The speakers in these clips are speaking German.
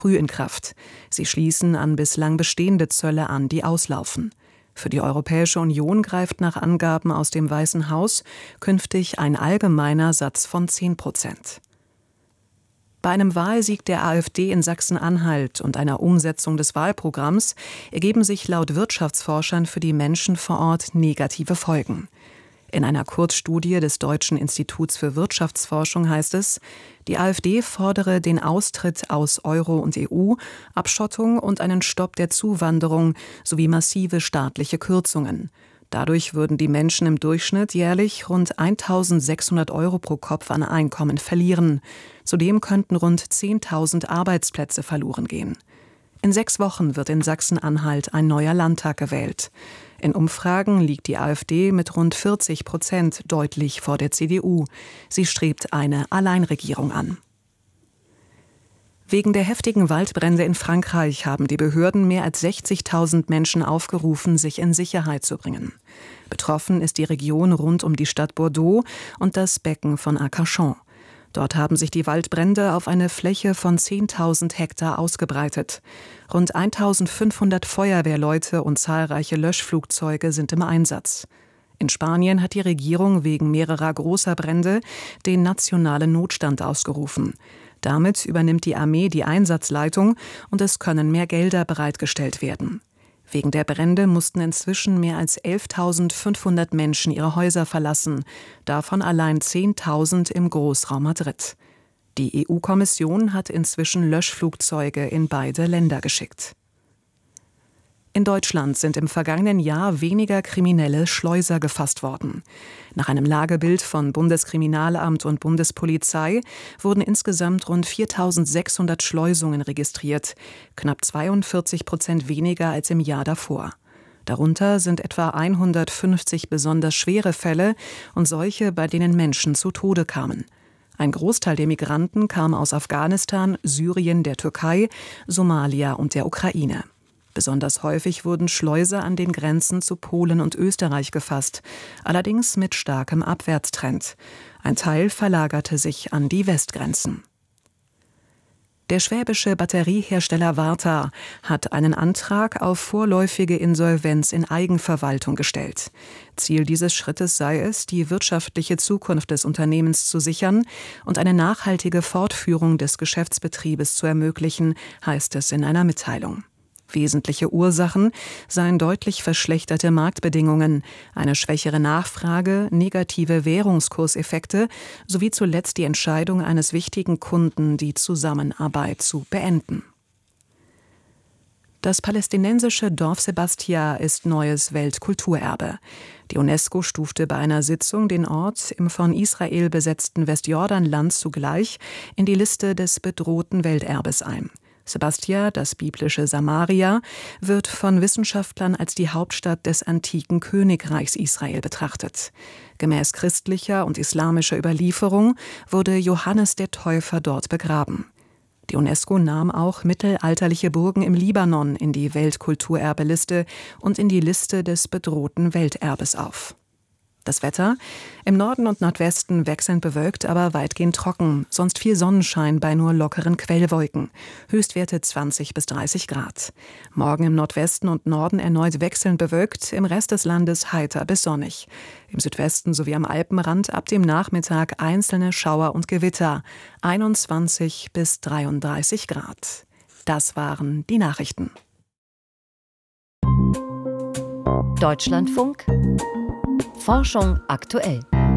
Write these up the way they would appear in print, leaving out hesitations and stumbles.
früh in Kraft. Sie schließen an bislang bestehende Zölle an, die auslaufen. Für die Europäische Union greift nach Angaben aus dem Weißen Haus künftig ein allgemeiner Satz von 10%. Bei einem Wahlsieg der AfD in Sachsen-Anhalt und einer Umsetzung des Wahlprogramms ergeben sich laut Wirtschaftsforschern für die Menschen vor Ort negative Folgen. In einer Kurzstudie des Deutschen Instituts für Wirtschaftsforschung heißt es, die AfD fordere den Austritt aus Euro und EU, Abschottung und einen Stopp der Zuwanderung sowie massive staatliche Kürzungen. Dadurch würden die Menschen im Durchschnitt jährlich rund 1.600 € pro Kopf an Einkommen verlieren. Zudem könnten rund 10.000 Arbeitsplätze verloren gehen. In 6 Wochen wird in Sachsen-Anhalt ein neuer Landtag gewählt. In Umfragen liegt die AfD mit rund 40% deutlich vor der CDU. Sie strebt eine Alleinregierung an. Wegen der heftigen Waldbrände in Frankreich haben die Behörden mehr als 60.000 Menschen aufgerufen, sich in Sicherheit zu bringen. Betroffen ist die Region rund um die Stadt Bordeaux und das Becken von Arcachon. Dort haben sich die Waldbrände auf eine Fläche von 10.000 Hektar ausgebreitet. Rund 1.500 Feuerwehrleute und zahlreiche Löschflugzeuge sind im Einsatz. In Spanien hat die Regierung wegen mehrerer großer Brände den nationalen Notstand ausgerufen. Damit übernimmt die Armee die Einsatzleitung und es können mehr Gelder bereitgestellt werden. Wegen der Brände mussten inzwischen mehr als 11.500 Menschen ihre Häuser verlassen, davon allein 10.000 im Großraum Madrid. Die EU-Kommission hat inzwischen Löschflugzeuge in beide Länder geschickt. In Deutschland sind im vergangenen Jahr weniger kriminelle Schleuser gefasst worden. Nach einem Lagebild von Bundeskriminalamt und Bundespolizei wurden insgesamt rund 4.600 Schleusungen registriert, knapp 42% weniger als im Jahr davor. Darunter sind etwa 150 besonders schwere Fälle und solche, bei denen Menschen zu Tode kamen. Ein Großteil der Migranten kam aus Afghanistan, Syrien, der Türkei, Somalia und der Ukraine. Besonders häufig wurden Schleuser an den Grenzen zu Polen und Österreich gefasst, allerdings mit starkem Abwärtstrend. Ein Teil verlagerte sich an die Westgrenzen. Der schwäbische Batteriehersteller Varta hat einen Antrag auf vorläufige Insolvenz in Eigenverwaltung gestellt. Ziel dieses Schrittes sei es, die wirtschaftliche Zukunft des Unternehmens zu sichern und eine nachhaltige Fortführung des Geschäftsbetriebes zu ermöglichen, heißt es in einer Mitteilung. Wesentliche Ursachen seien deutlich verschlechterte Marktbedingungen, eine schwächere Nachfrage, negative Währungskurseffekte sowie zuletzt die Entscheidung eines wichtigen Kunden, die Zusammenarbeit zu beenden. Das palästinensische Dorf Sebastia ist neues Weltkulturerbe. Die UNESCO stufte bei einer Sitzung den Ort im von Israel besetzten Westjordanland zugleich in die Liste des bedrohten Welterbes ein. Sebastia, das biblische Samaria, wird von Wissenschaftlern als die Hauptstadt des antiken Königreichs Israel betrachtet. Gemäß christlicher und islamischer Überlieferung wurde Johannes der Täufer dort begraben. Die UNESCO nahm auch mittelalterliche Burgen im Libanon in die Weltkulturerbeliste und in die Liste des bedrohten Welterbes auf. Das Wetter: Im Norden und Nordwesten wechselnd bewölkt, aber weitgehend trocken, sonst viel Sonnenschein bei nur lockeren Quellwolken. Höchstwerte 20 bis 30 Grad. Morgen im Nordwesten und Norden erneut wechselnd bewölkt, im Rest des Landes heiter bis sonnig. Im Südwesten sowie am Alpenrand ab dem Nachmittag einzelne Schauer und Gewitter, 21 bis 33 Grad. Das waren die Nachrichten. Deutschlandfunk Forschung aktuell.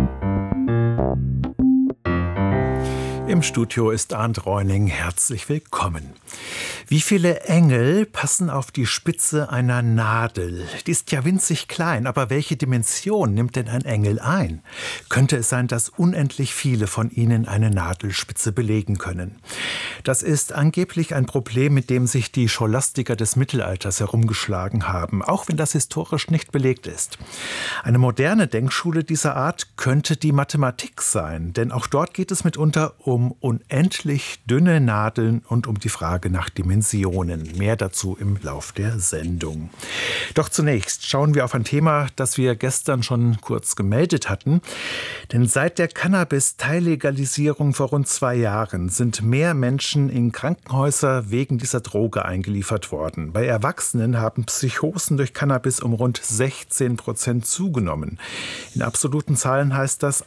Im Studio ist Arndt Reuning. Herzlich willkommen. Wie viele Engel passen auf die Spitze einer Nadel? Die ist ja winzig klein, aber welche Dimension nimmt denn ein Engel ein? Könnte es sein, dass unendlich viele von ihnen eine Nadelspitze belegen können? Das ist angeblich ein Problem, mit dem sich die Scholastiker des Mittelalters herumgeschlagen haben, auch wenn das historisch nicht belegt ist. Eine moderne Denkschule dieser Art könnte die Mathematik sein, denn auch dort geht es mitunter um unendlich dünne Nadeln und um die Frage nach Dimensionen. Dimensionen. Mehr dazu im Lauf der Sendung. Doch zunächst schauen wir auf ein Thema, das wir gestern schon kurz gemeldet hatten. Denn seit der Cannabis-Teillegalisierung vor rund 2 Jahren sind mehr Menschen in Krankenhäuser wegen dieser Droge eingeliefert worden. Bei Erwachsenen haben Psychosen durch Cannabis um rund 16% zugenommen. In absoluten Zahlen heißt das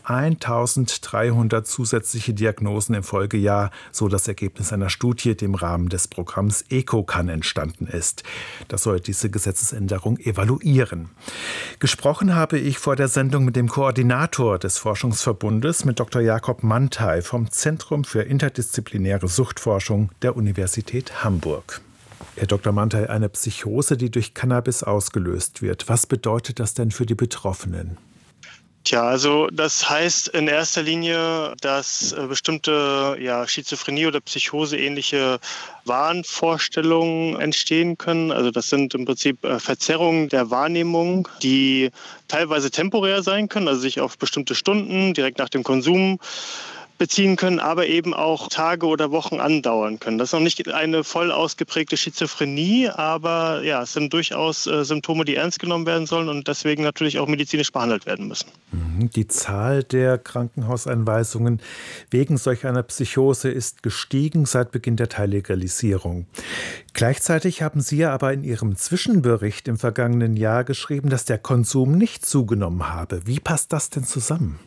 1300 zusätzliche Diagnosen im Folgejahr, so das Ergebnis einer Studie, die im Rahmen des Programms EcoCan entstanden ist. Das soll diese Gesetzesänderung evaluieren. Gesprochen habe ich vor der Sendung mit dem Koordinator des Forschungsverbundes, mit Dr. Jakob Mantei vom Zentrum für interdisziplinäre Suchtforschung der Universität Hamburg. Herr Dr. Mantei, eine Psychose, die durch Cannabis ausgelöst wird. Was bedeutet das denn für die Betroffenen? Tja, also das heißt in erster Linie, dass bestimmte Schizophrenie- oder Psychose-ähnliche Wahnvorstellungen entstehen können. Also das sind im Prinzip Verzerrungen der Wahrnehmung, die teilweise temporär sein können, also sich auf bestimmte Stunden direkt nach dem Konsum beziehen können, aber eben auch Tage oder Wochen andauern können. Das ist noch nicht eine voll ausgeprägte Schizophrenie, aber ja, es sind durchaus Symptome, die ernst genommen werden sollen und deswegen natürlich auch medizinisch behandelt werden müssen. Die Zahl der Krankenhauseinweisungen wegen solch einer Psychose ist gestiegen seit Beginn der Teillegalisierung. Gleichzeitig haben Sie ja aber in Ihrem Zwischenbericht im vergangenen Jahr geschrieben, dass der Konsum nicht zugenommen habe. Wie passt das denn zusammen?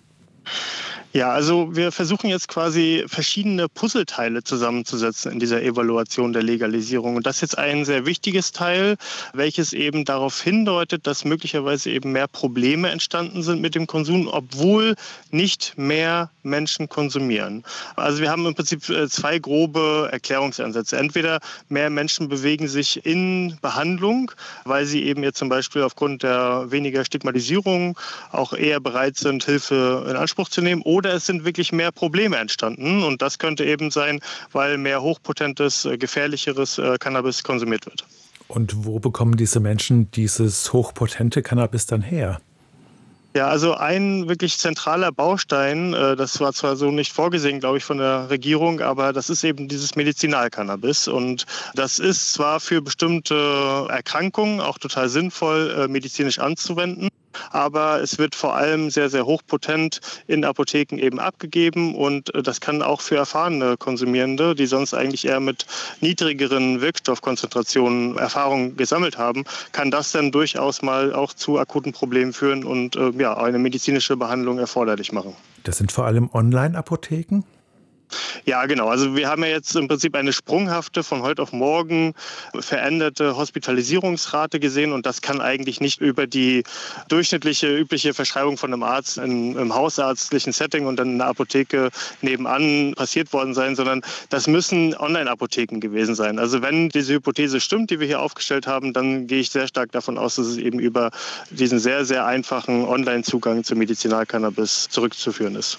Ja, also wir versuchen jetzt quasi verschiedene Puzzleteile zusammenzusetzen in dieser Evaluation der Legalisierung. Und das ist jetzt ein sehr wichtiges Teil, welches eben darauf hindeutet, dass möglicherweise eben mehr Probleme entstanden sind mit dem Konsum, obwohl nicht mehr Menschen konsumieren. Also wir haben im Prinzip 2 grobe Erklärungsansätze. Entweder mehr Menschen bewegen sich in Behandlung, weil sie eben jetzt zum Beispiel aufgrund der weniger Stigmatisierung auch eher bereit sind, Hilfe in Anspruch zu nehmen. Oder es sind wirklich mehr Probleme entstanden und das könnte eben sein, weil mehr hochpotentes, gefährlicheres Cannabis konsumiert wird. Und wo bekommen diese Menschen dieses hochpotente Cannabis dann her? Ja, also ein wirklich zentraler Baustein, das war zwar so nicht vorgesehen, glaube ich, von der Regierung, aber das ist eben dieses Medizinalcannabis. Und das ist zwar für bestimmte Erkrankungen auch total sinnvoll, medizinisch anzuwenden, aber es wird vor allem sehr, sehr hochpotent in Apotheken eben abgegeben und das kann auch für erfahrene Konsumierende, die sonst eigentlich eher mit niedrigeren Wirkstoffkonzentrationen Erfahrung gesammelt haben, kann das dann durchaus mal auch zu akuten Problemen führen und eine medizinische Behandlung erforderlich machen. Das sind vor allem Online-Apotheken? Ja, genau. Also wir haben ja jetzt im Prinzip eine sprunghafte, von heute auf morgen veränderte Hospitalisierungsrate gesehen und das kann eigentlich nicht über die durchschnittliche, übliche Verschreibung von einem Arzt im hausärztlichen Setting und dann in der Apotheke nebenan passiert worden sein, sondern das müssen Online-Apotheken gewesen sein. Also wenn diese Hypothese stimmt, die wir hier aufgestellt haben, dann gehe ich sehr stark davon aus, dass es eben über diesen sehr, sehr einfachen Online-Zugang zu Medizinalcannabis zurückzuführen ist.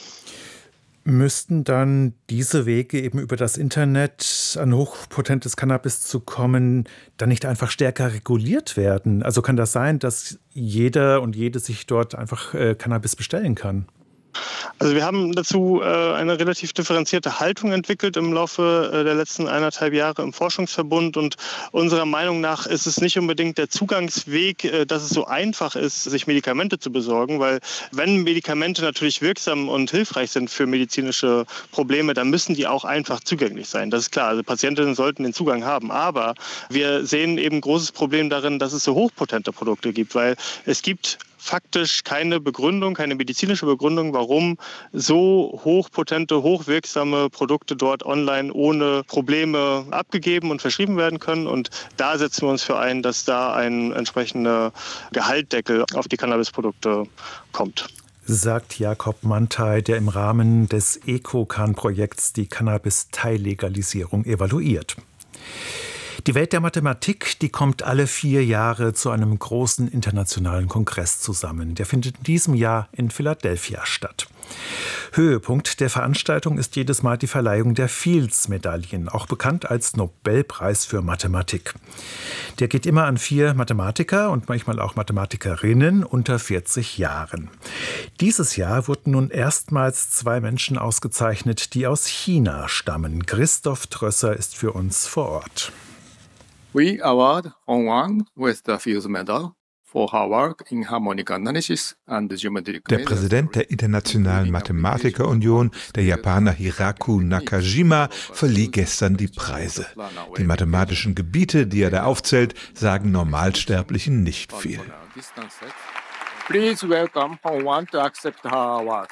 Müssten dann diese Wege, eben über das Internet an hochpotentes Cannabis zu kommen, dann nicht einfach stärker reguliert werden? Also kann das sein, dass jeder und jede sich dort einfach Cannabis bestellen kann? Also wir haben dazu eine relativ differenzierte Haltung entwickelt im Laufe der letzten 1,5 Jahre im Forschungsverbund und unserer Meinung nach ist es nicht unbedingt der Zugangsweg, dass es so einfach ist, sich Medikamente zu besorgen, weil wenn Medikamente natürlich wirksam und hilfreich sind für medizinische Probleme, dann müssen die auch einfach zugänglich sein. Das ist klar, also Patientinnen sollten den Zugang haben, aber wir sehen eben ein großes Problem darin, dass es so hochpotente Produkte gibt, weil es gibt faktisch keine Begründung, keine medizinische Begründung, warum so hochpotente, hochwirksame Produkte dort online ohne Probleme abgegeben und verschrieben werden können. Und da setzen wir uns für ein, dass da ein entsprechender Gehaltdeckel auf die Cannabisprodukte kommt. Sagt Jakob Mantei, der im Rahmen des EcoCan-Projekts die Cannabis-Teillegalisierung evaluiert. Die Welt der Mathematik, die kommt alle 4 Jahre zu einem großen internationalen Kongress zusammen. Der findet in diesem Jahr in Philadelphia statt. Höhepunkt der Veranstaltung ist jedes Mal die Verleihung der Fields-Medaillen, auch bekannt als Nobelpreis für Mathematik. Der geht immer an 4 Mathematiker und manchmal auch Mathematikerinnen unter 40 Jahren. Dieses Jahr wurden nun erstmals 2 Menschen ausgezeichnet, die aus China stammen. Christoph Trösser ist für uns vor Ort. We award Hong Wang with the Fields Medal for her work in harmonic analysis and geometric Der Präsident der Internationalen Mathematikerunion, der Japaner Hiraku Nakajima, verlieh gestern die Preise. Die mathematischen Gebiete, die er da aufzählt, sagen Normalsterblichen nicht viel. Please welcome Hong Wang to accept her award.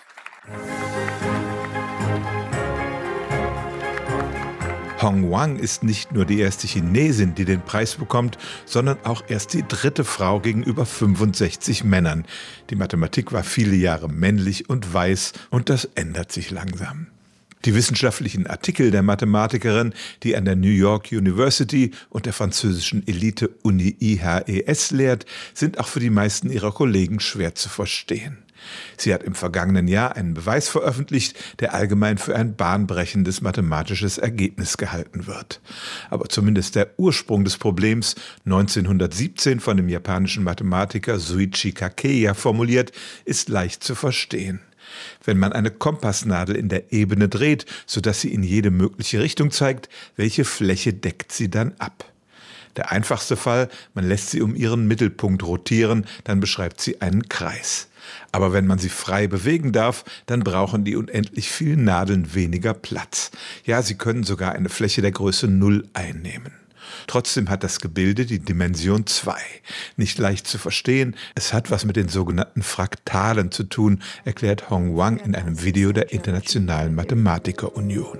Hong Wang ist nicht nur die erste Chinesin, die den Preis bekommt, sondern auch erst die dritte Frau gegenüber 65 Männern. Die Mathematik war viele Jahre männlich und weiß und das ändert sich langsam. Die wissenschaftlichen Artikel der Mathematikerin, die an der New York University und der französischen Elite-Uni IHES lehrt, sind auch für die meisten ihrer Kollegen schwer zu verstehen. Sie hat im vergangenen Jahr einen Beweis veröffentlicht, der allgemein für ein bahnbrechendes mathematisches Ergebnis gehalten wird. Aber zumindest der Ursprung des Problems, 1917 von dem japanischen Mathematiker Shuichi Kakeya formuliert, ist leicht zu verstehen. Wenn man eine Kompassnadel in der Ebene dreht, sodass sie in jede mögliche Richtung zeigt, welche Fläche deckt sie dann ab? Der einfachste Fall, man lässt sie um ihren Mittelpunkt rotieren, dann beschreibt sie einen Kreis. Aber wenn man sie frei bewegen darf, dann brauchen die unendlich vielen Nadeln weniger Platz. Ja, sie können sogar eine Fläche der Größe 0 einnehmen. Trotzdem hat das Gebilde die Dimension 2. Nicht leicht zu verstehen, es hat was mit den sogenannten Fraktalen zu tun, erklärt Hong Wang in einem Video der Internationalen Mathematikerunion.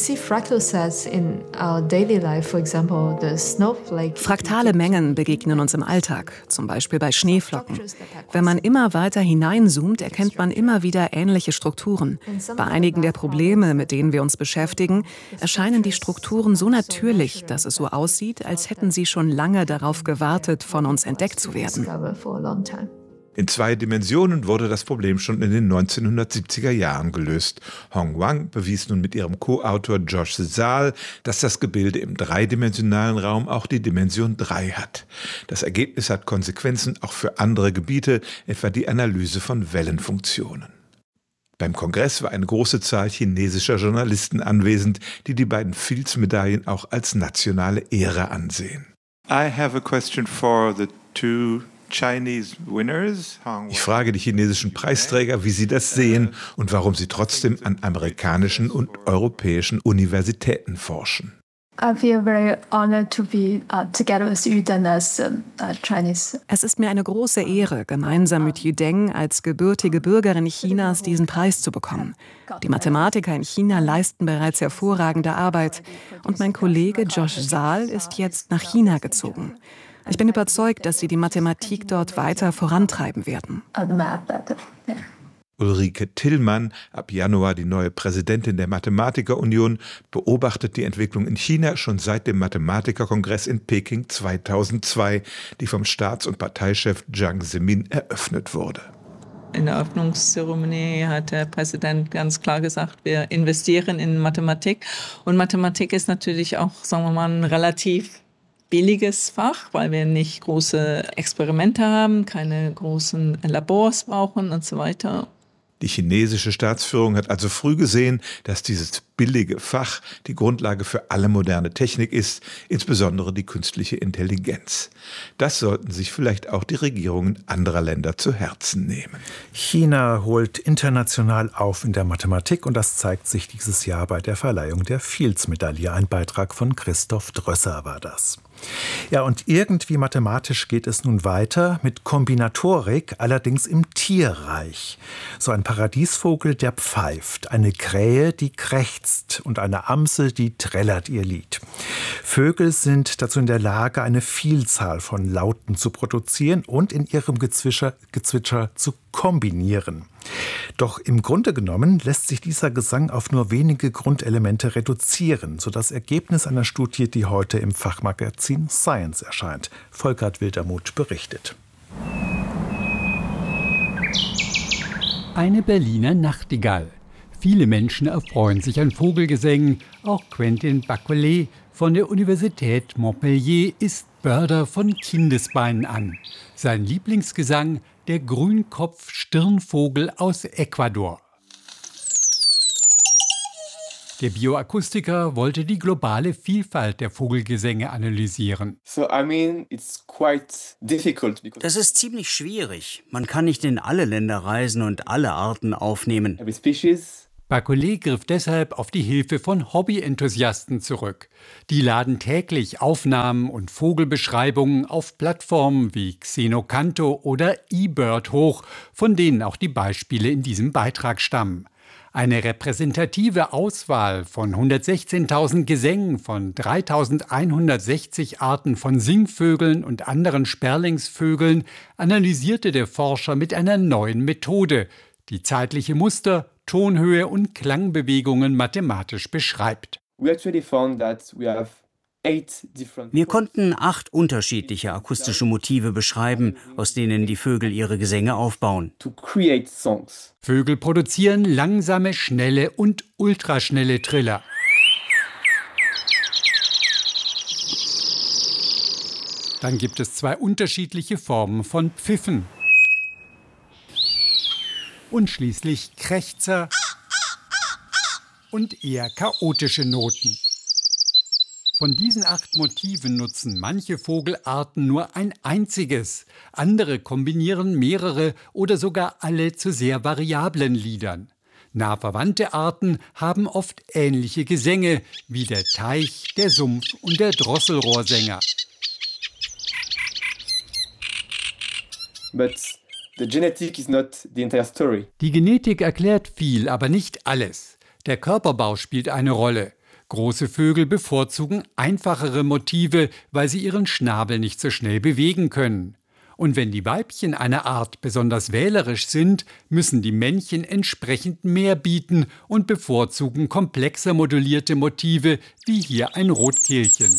Fraktale Mengen begegnen uns im Alltag, zum Beispiel bei Schneeflocken. Wenn man immer weiter hineinzoomt, erkennt man immer wieder ähnliche Strukturen. Bei einigen der Probleme, mit denen wir uns beschäftigen, erscheinen die Strukturen so natürlich, dass es so aussieht, als hätten sie schon lange darauf gewartet, von uns entdeckt zu werden. In 2 Dimensionen wurde das Problem schon in den 1970er Jahren gelöst. Hong Wang bewies nun mit ihrem Co-Autor Josh Zahl, dass das Gebilde im dreidimensionalen Raum auch die Dimension 3 hat. Das Ergebnis hat Konsequenzen auch für andere Gebiete, etwa die Analyse von Wellenfunktionen. Beim Kongress war eine große Zahl chinesischer Journalisten anwesend, die die beiden Fields-Medaillen auch als nationale Ehre ansehen. I have a question for the two Chinese winners. Ich frage die chinesischen Preisträger, wie sie das sehen und warum sie trotzdem an amerikanischen und europäischen Universitäten forschen. I feel very honored to be together with Yu Deng as Chinese. Es ist mir eine große Ehre, gemeinsam mit Yu Deng als gebürtige Bürgerin Chinas diesen Preis zu bekommen. Die Mathematiker in China leisten bereits hervorragende Arbeit und mein Kollege Josh Zahl ist jetzt nach China gezogen. Ich bin überzeugt, dass sie die Mathematik dort weiter vorantreiben werden. Ulrike Tillmann, ab Januar die neue Präsidentin der Mathematikerunion, beobachtet die Entwicklung in China schon seit dem Mathematikerkongress in Peking 2002, die vom Staats- und Parteichef Jiang Zemin eröffnet wurde. In der Eröffnungszeremonie hat der Präsident ganz klar gesagt, wir investieren in Mathematik. Und Mathematik ist natürlich auch, sagen wir mal, ein relativ billiges Fach, weil wir nicht große Experimente haben, keine großen Labors brauchen und so weiter. Die chinesische Staatsführung hat also früh gesehen, dass dieses billige Fach die Grundlage für alle moderne Technik ist, insbesondere die künstliche Intelligenz. Das sollten sich vielleicht auch die Regierungen anderer Länder zu Herzen nehmen. China holt international auf in der Mathematik und das zeigt sich dieses Jahr bei der Verleihung der Fields-Medaille. Ein Beitrag von Christoph Drösser war das. Ja, und irgendwie mathematisch geht es nun weiter mit Kombinatorik, allerdings im Tierreich. So ein Paradiesvogel, der pfeift, eine Krähe, die krächzt und eine Amsel, die trällert ihr Lied. Vögel sind dazu in der Lage, eine Vielzahl von Lauten zu produzieren und in ihrem Gezwitscher zu kombinieren. Doch im Grunde genommen lässt sich dieser Gesang auf nur wenige Grundelemente reduzieren, so das Ergebnis einer Studie, die heute im Fachmagazin Science erscheint. Volkert Wildermuth berichtet. Eine Berliner Nachtigall. Viele Menschen erfreuen sich an Vogelgesängen. Auch Quentin Bacolet von der Universität Montpellier ist Börder von Kindesbeinen an. Sein Lieblingsgesang, der Grünkopf-Stirnvogel aus Ecuador. Der Bioakustiker wollte die globale Vielfalt der Vogelgesänge analysieren. Das ist ziemlich schwierig. Man kann nicht in alle Länder reisen und alle Arten aufnehmen. Bacolé griff deshalb auf die Hilfe von Hobbyenthusiasten zurück. Die laden täglich Aufnahmen und Vogelbeschreibungen auf Plattformen wie Xenocanto oder eBird hoch, von denen auch die Beispiele in diesem Beitrag stammen. Eine repräsentative Auswahl von 116.000 Gesängen von 3.160 Arten von Singvögeln und anderen Sperlingsvögeln analysierte der Forscher mit einer neuen Methode, die zeitliche Muster, Tonhöhe und Klangbewegungen mathematisch beschreibt. Wir konnten 8 unterschiedliche akustische Motive beschreiben, aus denen die Vögel ihre Gesänge aufbauen. Vögel produzieren langsame, schnelle und ultraschnelle Triller. Dann gibt es 2 unterschiedliche Formen von Pfiffen. Und schließlich Krächzer und eher chaotische Noten. Von diesen 8 Motiven nutzen manche Vogelarten nur ein einziges, andere kombinieren mehrere oder sogar alle zu sehr variablen Liedern. Nah verwandte Arten haben oft ähnliche Gesänge, wie der Teich, der Sumpf und der Drosselrohrsänger. The genetic is not the entire story. Die Genetik erklärt viel, aber nicht alles. Der Körperbau spielt eine Rolle. Große Vögel bevorzugen einfachere Motive, weil sie ihren Schnabel nicht so schnell bewegen können. Und wenn die Weibchen einer Art besonders wählerisch sind, müssen die Männchen entsprechend mehr bieten und bevorzugen komplexer modulierte Motive, wie hier ein Rotkehlchen.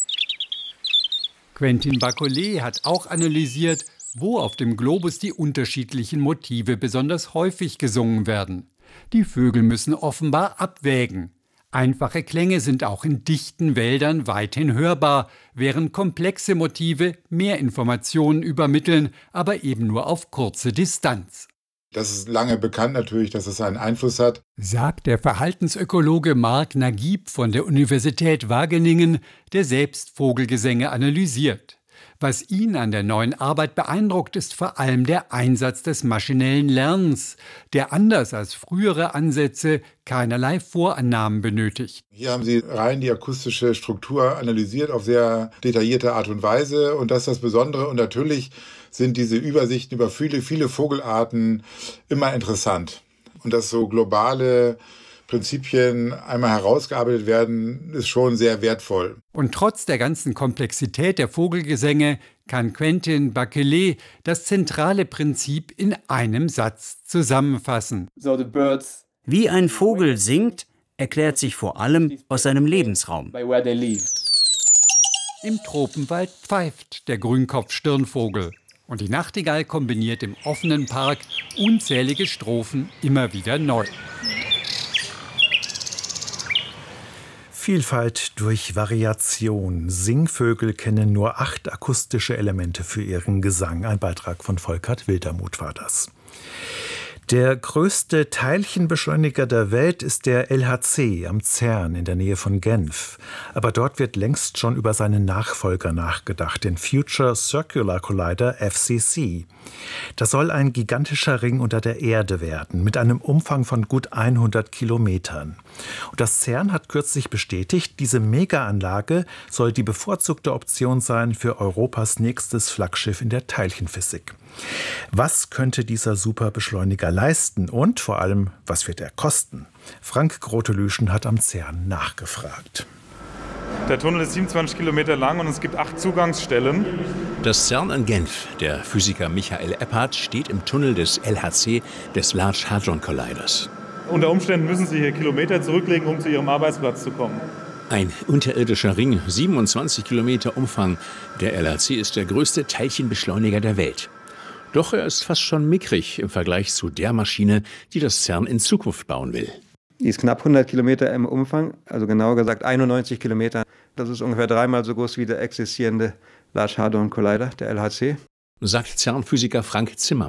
Quentin Bacolé hat auch analysiert, wo auf dem Globus die unterschiedlichen Motive besonders häufig gesungen werden. Die Vögel müssen offenbar abwägen. Einfache Klänge sind auch in dichten Wäldern weithin hörbar, während komplexe Motive mehr Informationen übermitteln, aber eben nur auf kurze Distanz. Das ist lange bekannt natürlich, dass es einen Einfluss hat, sagt der Verhaltensökologe Marc Naguib von der Universität Wageningen, der selbst Vogelgesänge analysiert. Was ihn an der neuen Arbeit beeindruckt, ist vor allem der Einsatz des maschinellen Lernens, der anders als frühere Ansätze keinerlei Vorannahmen benötigt. Hier haben Sie rein die akustische Struktur analysiert auf sehr detaillierte Art und Weise und das ist das Besondere. Und natürlich sind diese Übersichten über viele, viele Vogelarten immer interessant. Und dass so globale Prinzipien einmal herausgearbeitet werden, ist schon sehr wertvoll. Und trotz der ganzen Komplexität der Vogelgesänge kann Quentin Bacolé das zentrale Prinzip in einem Satz zusammenfassen. Wie ein Vogel singt, erklärt sich vor allem aus seinem Lebensraum. Im Tropenwald pfeift der Grünkopfstirnvogel. Und die Nachtigall kombiniert im offenen Park unzählige Strophen immer wieder neu. Vielfalt durch Variation. Singvögel kennen nur 8 akustische Elemente für ihren Gesang. Ein Beitrag von Volkert Wildermuth war das. Der größte Teilchenbeschleuniger der Welt ist der LHC am CERN in der Nähe von Genf. Aber dort wird längst schon über seinen Nachfolger nachgedacht, den Future Circular Collider FCC. Das soll ein gigantischer Ring unter der Erde werden, mit einem Umfang von gut 100 Kilometern. Und das CERN hat kürzlich bestätigt, diese Megaanlage soll die bevorzugte Option sein für Europas nächstes Flaggschiff in der Teilchenphysik. Was könnte dieser Superbeschleuniger leisten und vor allem, was wird er kosten? Frank Grotelüschen hat am CERN nachgefragt. Der Tunnel ist 27 Kilometer lang und es gibt 8 Zugangsstellen. Das CERN in Genf, der Physiker Michael Epphardt, steht im Tunnel des LHC, des Large Hadron Colliders. Unter Umständen müssen Sie hier Kilometer zurücklegen, um zu Ihrem Arbeitsplatz zu kommen. Ein unterirdischer Ring, 27 Kilometer Umfang. Der LHC ist der größte Teilchenbeschleuniger der Welt. Doch er ist fast schon mickrig im Vergleich zu der Maschine, die das CERN in Zukunft bauen will. Die ist knapp 100 Kilometer im Umfang, also genauer gesagt 91 Kilometer. Das ist ungefähr 3-mal so groß wie der existierende Large Hadron Collider, der LHC. Sagt CERN-Physiker Frank Zimmermann.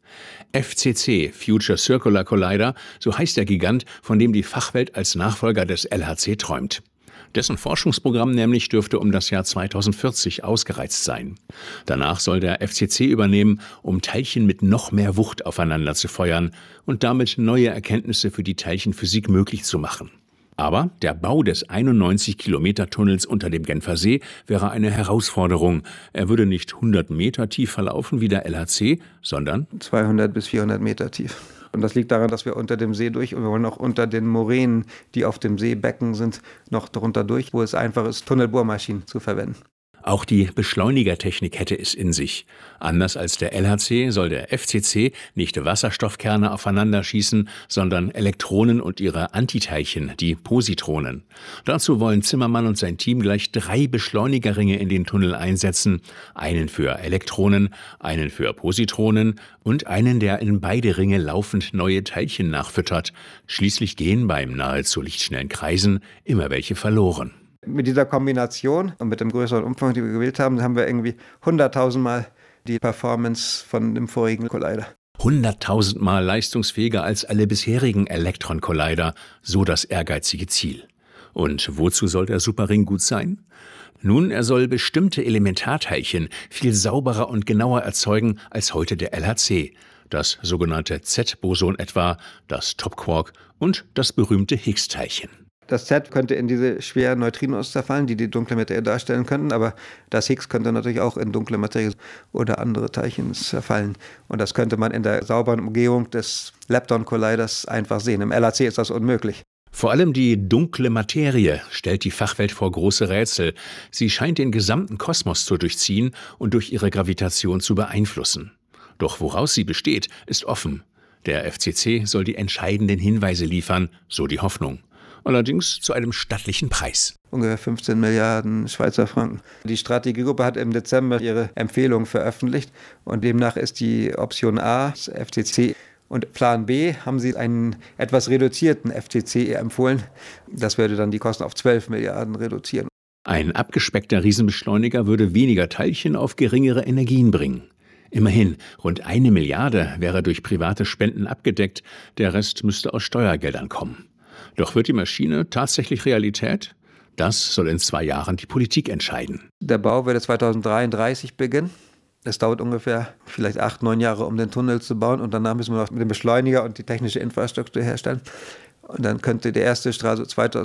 FCC, Future Circular Collider, so heißt der Gigant, von dem die Fachwelt als Nachfolger des LHC träumt. Dessen Forschungsprogramm nämlich dürfte um das Jahr 2040 ausgereizt sein. Danach soll der FCC übernehmen, um Teilchen mit noch mehr Wucht aufeinander zu feuern und damit neue Erkenntnisse für die Teilchenphysik möglich zu machen. Aber der Bau des 91-Kilometer-Tunnels unter dem Genfer See wäre eine Herausforderung. Er würde nicht 100 Meter tief verlaufen wie der LHC, sondern 200 bis 400 Meter tief. Und das liegt daran, dass wir unter dem See durch und wir wollen auch unter den Moränen, die auf dem Seebecken sind, noch drunter durch, wo es einfach ist, Tunnelbohrmaschinen zu verwenden. Auch die Beschleunigertechnik hätte es in sich. Anders als der LHC soll der FCC nicht Wasserstoffkerne aufeinander schießen, sondern Elektronen und ihre Antiteilchen, die Positronen. Dazu wollen Zimmermann und sein Team gleich 3 Beschleunigerringe in den Tunnel einsetzen. Einen für Elektronen, einen für Positronen und einen, der in beide Ringe laufend neue Teilchen nachfüttert. Schließlich gehen beim nahezu lichtschnellen Kreisen immer welche verloren. Mit dieser Kombination und mit dem größeren Umfang, den wir gewählt haben, haben wir irgendwie 100.000 Mal die Performance von dem vorigen Collider. 100.000 Mal leistungsfähiger als alle bisherigen Elektron-Collider, so das ehrgeizige Ziel. Und wozu soll der Superring gut sein? Nun, er soll bestimmte Elementarteilchen viel sauberer und genauer erzeugen als heute der LHC. Das sogenannte Z-Boson etwa, das Topquark und das berühmte Higgs-Teilchen. Das Z könnte in diese schweren Neutrinos zerfallen, die die dunkle Materie darstellen könnten, aber das Higgs könnte natürlich auch in dunkle Materie oder andere Teilchen zerfallen. Und das könnte man in der sauberen Umgebung des Lepton-Colliders einfach sehen. Im LHC ist das unmöglich. Vor allem die dunkle Materie stellt die Fachwelt vor große Rätsel. Sie scheint den gesamten Kosmos zu durchziehen und durch ihre Gravitation zu beeinflussen. Doch woraus sie besteht, ist offen. Der FCC soll die entscheidenden Hinweise liefern, so die Hoffnung. Allerdings zu einem stattlichen Preis. Ungefähr 15 Milliarden Schweizer Franken. Die Strategiegruppe hat im Dezember ihre Empfehlung veröffentlicht und demnach ist die Option A das FCC und Plan B haben sie einen etwas reduzierten FCC empfohlen. Das würde dann die Kosten auf 12 Milliarden reduzieren. Ein abgespeckter Riesenbeschleuniger würde weniger Teilchen auf geringere Energien bringen. Immerhin, rund 1 Milliarde wäre durch private Spenden abgedeckt, der Rest müsste aus Steuergeldern kommen. Doch wird die Maschine tatsächlich Realität? Das soll in 2 Jahren die Politik entscheiden. Der Bau würde 2033 beginnen. Es dauert ungefähr vielleicht 8, 9 Jahre, um den Tunnel zu bauen. Und danach müssen wir noch mit dem Beschleuniger und die technische Infrastruktur herstellen. Und dann könnte der erste Strahl so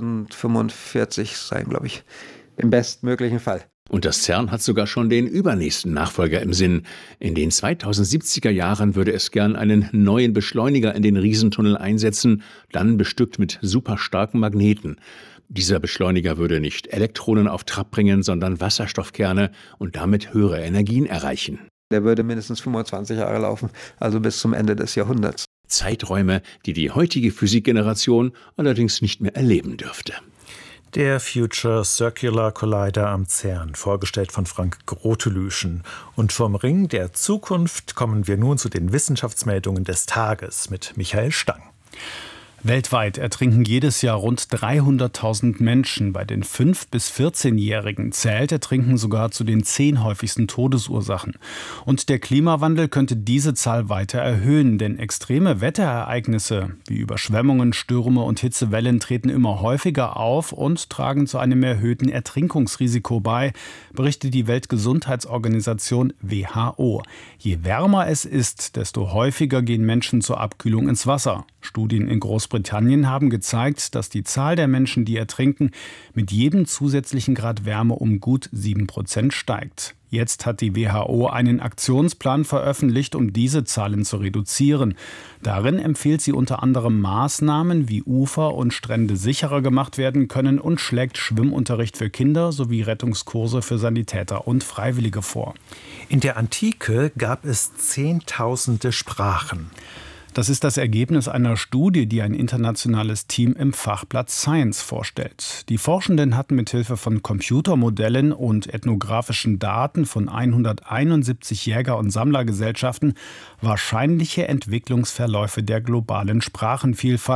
2045 sein, glaube ich, im bestmöglichen Fall. Und das CERN hat sogar schon den übernächsten Nachfolger im Sinn. In den 2070er Jahren würde es gern einen neuen Beschleuniger in den Riesentunnel einsetzen, dann bestückt mit superstarken Magneten. Dieser Beschleuniger würde nicht Elektronen auf Trab bringen, sondern Wasserstoffkerne und damit höhere Energien erreichen. Der würde mindestens 25 Jahre laufen, also bis zum Ende des Jahrhunderts. Zeiträume, die die heutige Physikgeneration allerdings nicht mehr erleben dürfte. Der Future Circular Collider am CERN, vorgestellt von Frank Grotelüschen. Und vom Ring der Zukunft kommen wir nun zu den Wissenschaftsmeldungen des Tages mit Michael Stang. Weltweit ertrinken jedes Jahr rund 300.000 Menschen. Bei den 5- bis 14-Jährigen zählt Ertrinken sogar zu den 10 häufigsten Todesursachen. Und der Klimawandel könnte diese Zahl weiter erhöhen, denn extreme Wetterereignisse wie Überschwemmungen, Stürme und Hitzewellen treten immer häufiger auf und tragen zu einem erhöhten Ertrinkungsrisiko bei, berichtet die Weltgesundheitsorganisation WHO. Je wärmer es ist, desto häufiger gehen Menschen zur Abkühlung ins Wasser. Studien in Großbritannien haben gezeigt, dass die Zahl der Menschen, die ertrinken, mit jedem zusätzlichen Grad Wärme um gut 7% steigt. Jetzt hat die WHO einen Aktionsplan veröffentlicht, um diese Zahlen zu reduzieren. Darin empfiehlt sie unter anderem Maßnahmen, wie Ufer und Strände sicherer gemacht werden können und schlägt Schwimmunterricht für Kinder sowie Rettungskurse für Sanitäter und Freiwillige vor. In der Antike gab es Zehntausende Sprachen. Das ist das Ergebnis einer Studie, die ein internationales Team im Fachblatt Science vorstellt. Die Forschenden hatten mithilfe von Computermodellen und ethnografischen Daten von 171 Jäger- und Sammlergesellschaften wahrscheinliche Entwicklungsverläufe der globalen Sprachenvielfalt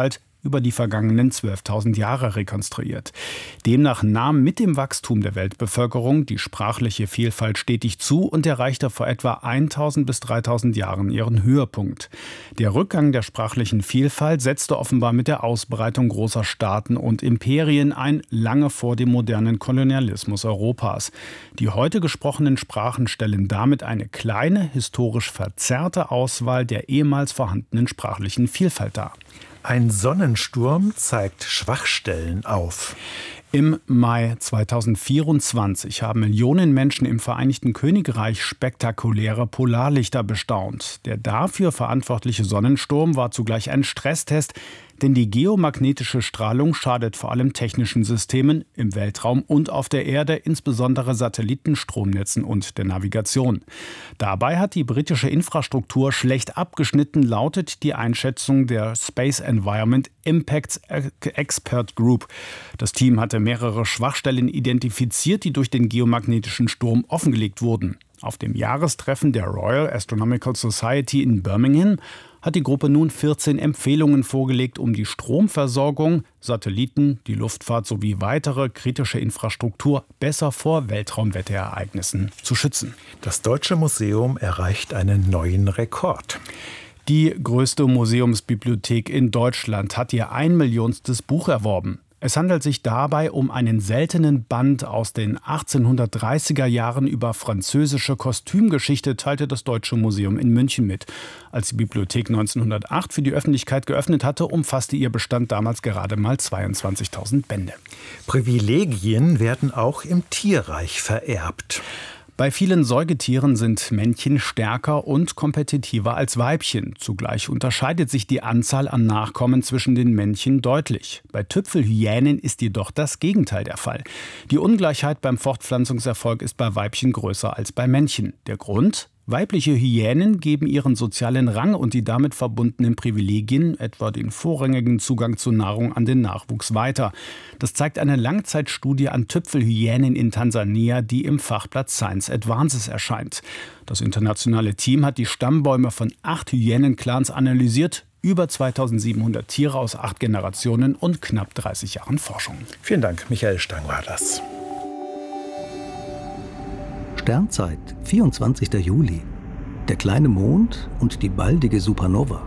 über die vergangenen 12.000 Jahre rekonstruiert. Demnach nahm mit dem Wachstum der Weltbevölkerung die sprachliche Vielfalt stetig zu und erreichte vor etwa 1.000 bis 3.000 Jahren ihren Höhepunkt. Der Rückgang der sprachlichen Vielfalt setzte offenbar mit der Ausbreitung großer Staaten und Imperien ein, lange vor dem modernen Kolonialismus Europas. Die heute gesprochenen Sprachen stellen damit eine kleine, historisch verzerrte Auswahl der ehemals vorhandenen sprachlichen Vielfalt dar. Ein Sonnensturm zeigt Schwachstellen auf. Im Mai 2024 haben Millionen Menschen im Vereinigten Königreich spektakuläre Polarlichter bestaunt. Der dafür verantwortliche Sonnensturm war zugleich ein Stresstest, denn die geomagnetische Strahlung schadet vor allem technischen Systemen im Weltraum und auf der Erde, insbesondere Satelliten, Stromnetzen und der Navigation. Dabei hat die britische Infrastruktur schlecht abgeschnitten, lautet die Einschätzung der Space Environment Impacts Expert Group. Das Team hatte mehrere Schwachstellen identifiziert, die durch den geomagnetischen Sturm offengelegt wurden. Auf dem Jahrestreffen der Royal Astronomical Society in Birmingham hat die Gruppe nun 14 Empfehlungen vorgelegt, um die Stromversorgung, Satelliten, die Luftfahrt sowie weitere kritische Infrastruktur besser vor Weltraumwetterereignissen zu schützen. Das Deutsche Museum erreicht einen neuen Rekord. Die größte Museumsbibliothek in Deutschland hat ihr 1 Millionstes Buch erworben. Es handelt sich dabei um einen seltenen Band aus den 1830er Jahren über französische Kostümgeschichte, teilte das Deutsche Museum in München mit. Als die Bibliothek 1908 für die Öffentlichkeit geöffnet hatte, umfasste ihr Bestand damals gerade mal 22.000 Bände. Privilegien werden auch im Tierreich vererbt. Bei vielen Säugetieren sind Männchen stärker und kompetitiver als Weibchen. Zugleich unterscheidet sich die Anzahl an Nachkommen zwischen den Männchen deutlich. Bei Tüpfelhyänen ist jedoch das Gegenteil der Fall. Die Ungleichheit beim Fortpflanzungserfolg ist bei Weibchen größer als bei Männchen. Der Grund? Weibliche Hyänen geben ihren sozialen Rang und die damit verbundenen Privilegien, etwa den vorrangigen Zugang zu Nahrung, an den Nachwuchs weiter. Das zeigt eine Langzeitstudie an Tüpfelhyänen in Tansania, die im Fachblatt Science Advances erscheint. Das internationale Team hat die Stammbäume von 8 Hyänenclans analysiert, über 2.700 Tiere aus 8 Generationen und knapp 30 Jahren Forschung. Vielen Dank, Michael Stang war das. Sternzeit, 24. Juli. Der kleine Mond und die baldige Supernova.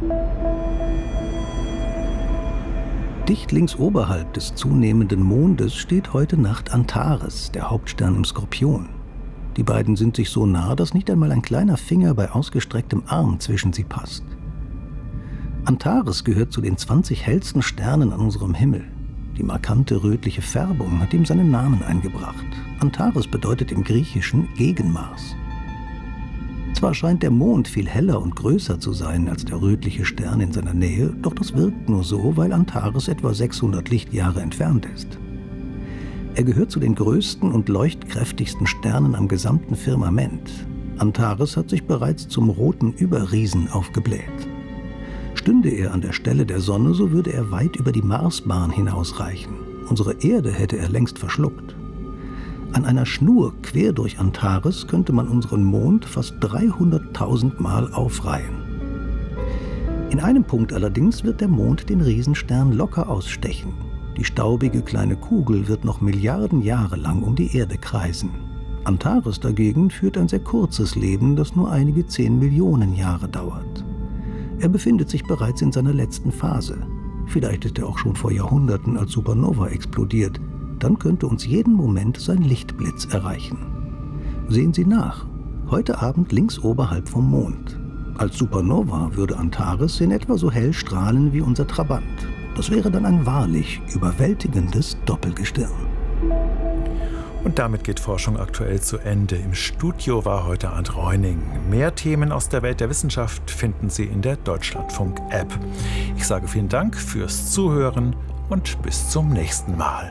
Dicht links oberhalb des zunehmenden Mondes steht heute Nacht Antares, der Hauptstern im Skorpion. Die beiden sind sich so nah, dass nicht einmal ein kleiner Finger bei ausgestrecktem Arm zwischen sie passt. Antares gehört zu den 20 hellsten Sternen an unserem Himmel. Die markante rötliche Färbung hat ihm seinen Namen eingebracht. Antares bedeutet im Griechischen gegen Mars. Zwar scheint der Mond viel heller und größer zu sein als der rötliche Stern in seiner Nähe, doch das wirkt nur so, weil Antares etwa 600 Lichtjahre entfernt ist. Er gehört zu den größten und leuchtkräftigsten Sternen am gesamten Firmament. Antares hat sich bereits zum roten Überriesen aufgebläht. Stünde er an der Stelle der Sonne, so würde er weit über die Marsbahn hinausreichen. Unsere Erde hätte er längst verschluckt. An einer Schnur quer durch Antares könnte man unseren Mond fast 300.000 Mal aufreihen. In einem Punkt allerdings wird der Mond den Riesenstern locker ausstechen. Die staubige kleine Kugel wird noch Milliarden Jahre lang um die Erde kreisen. Antares dagegen führt ein sehr kurzes Leben, das nur einige 10 Millionen Jahre dauert. Er befindet sich bereits in seiner letzten Phase. Vielleicht ist er auch schon vor Jahrhunderten als Supernova explodiert. Dann könnte uns jeden Moment sein Lichtblitz erreichen. Sehen Sie nach. Heute Abend links oberhalb vom Mond. Als Supernova würde Antares in etwa so hell strahlen wie unser Trabant. Das wäre dann ein wahrlich überwältigendes Doppelgestirn. Und damit geht Forschung aktuell zu Ende. Im Studio war heute Arndt Reuning. Mehr Themen aus der Welt der Wissenschaft finden Sie in der Deutschlandfunk-App. Ich sage vielen Dank fürs Zuhören und bis zum nächsten Mal.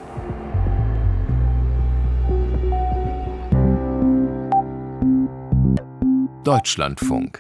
Deutschlandfunk.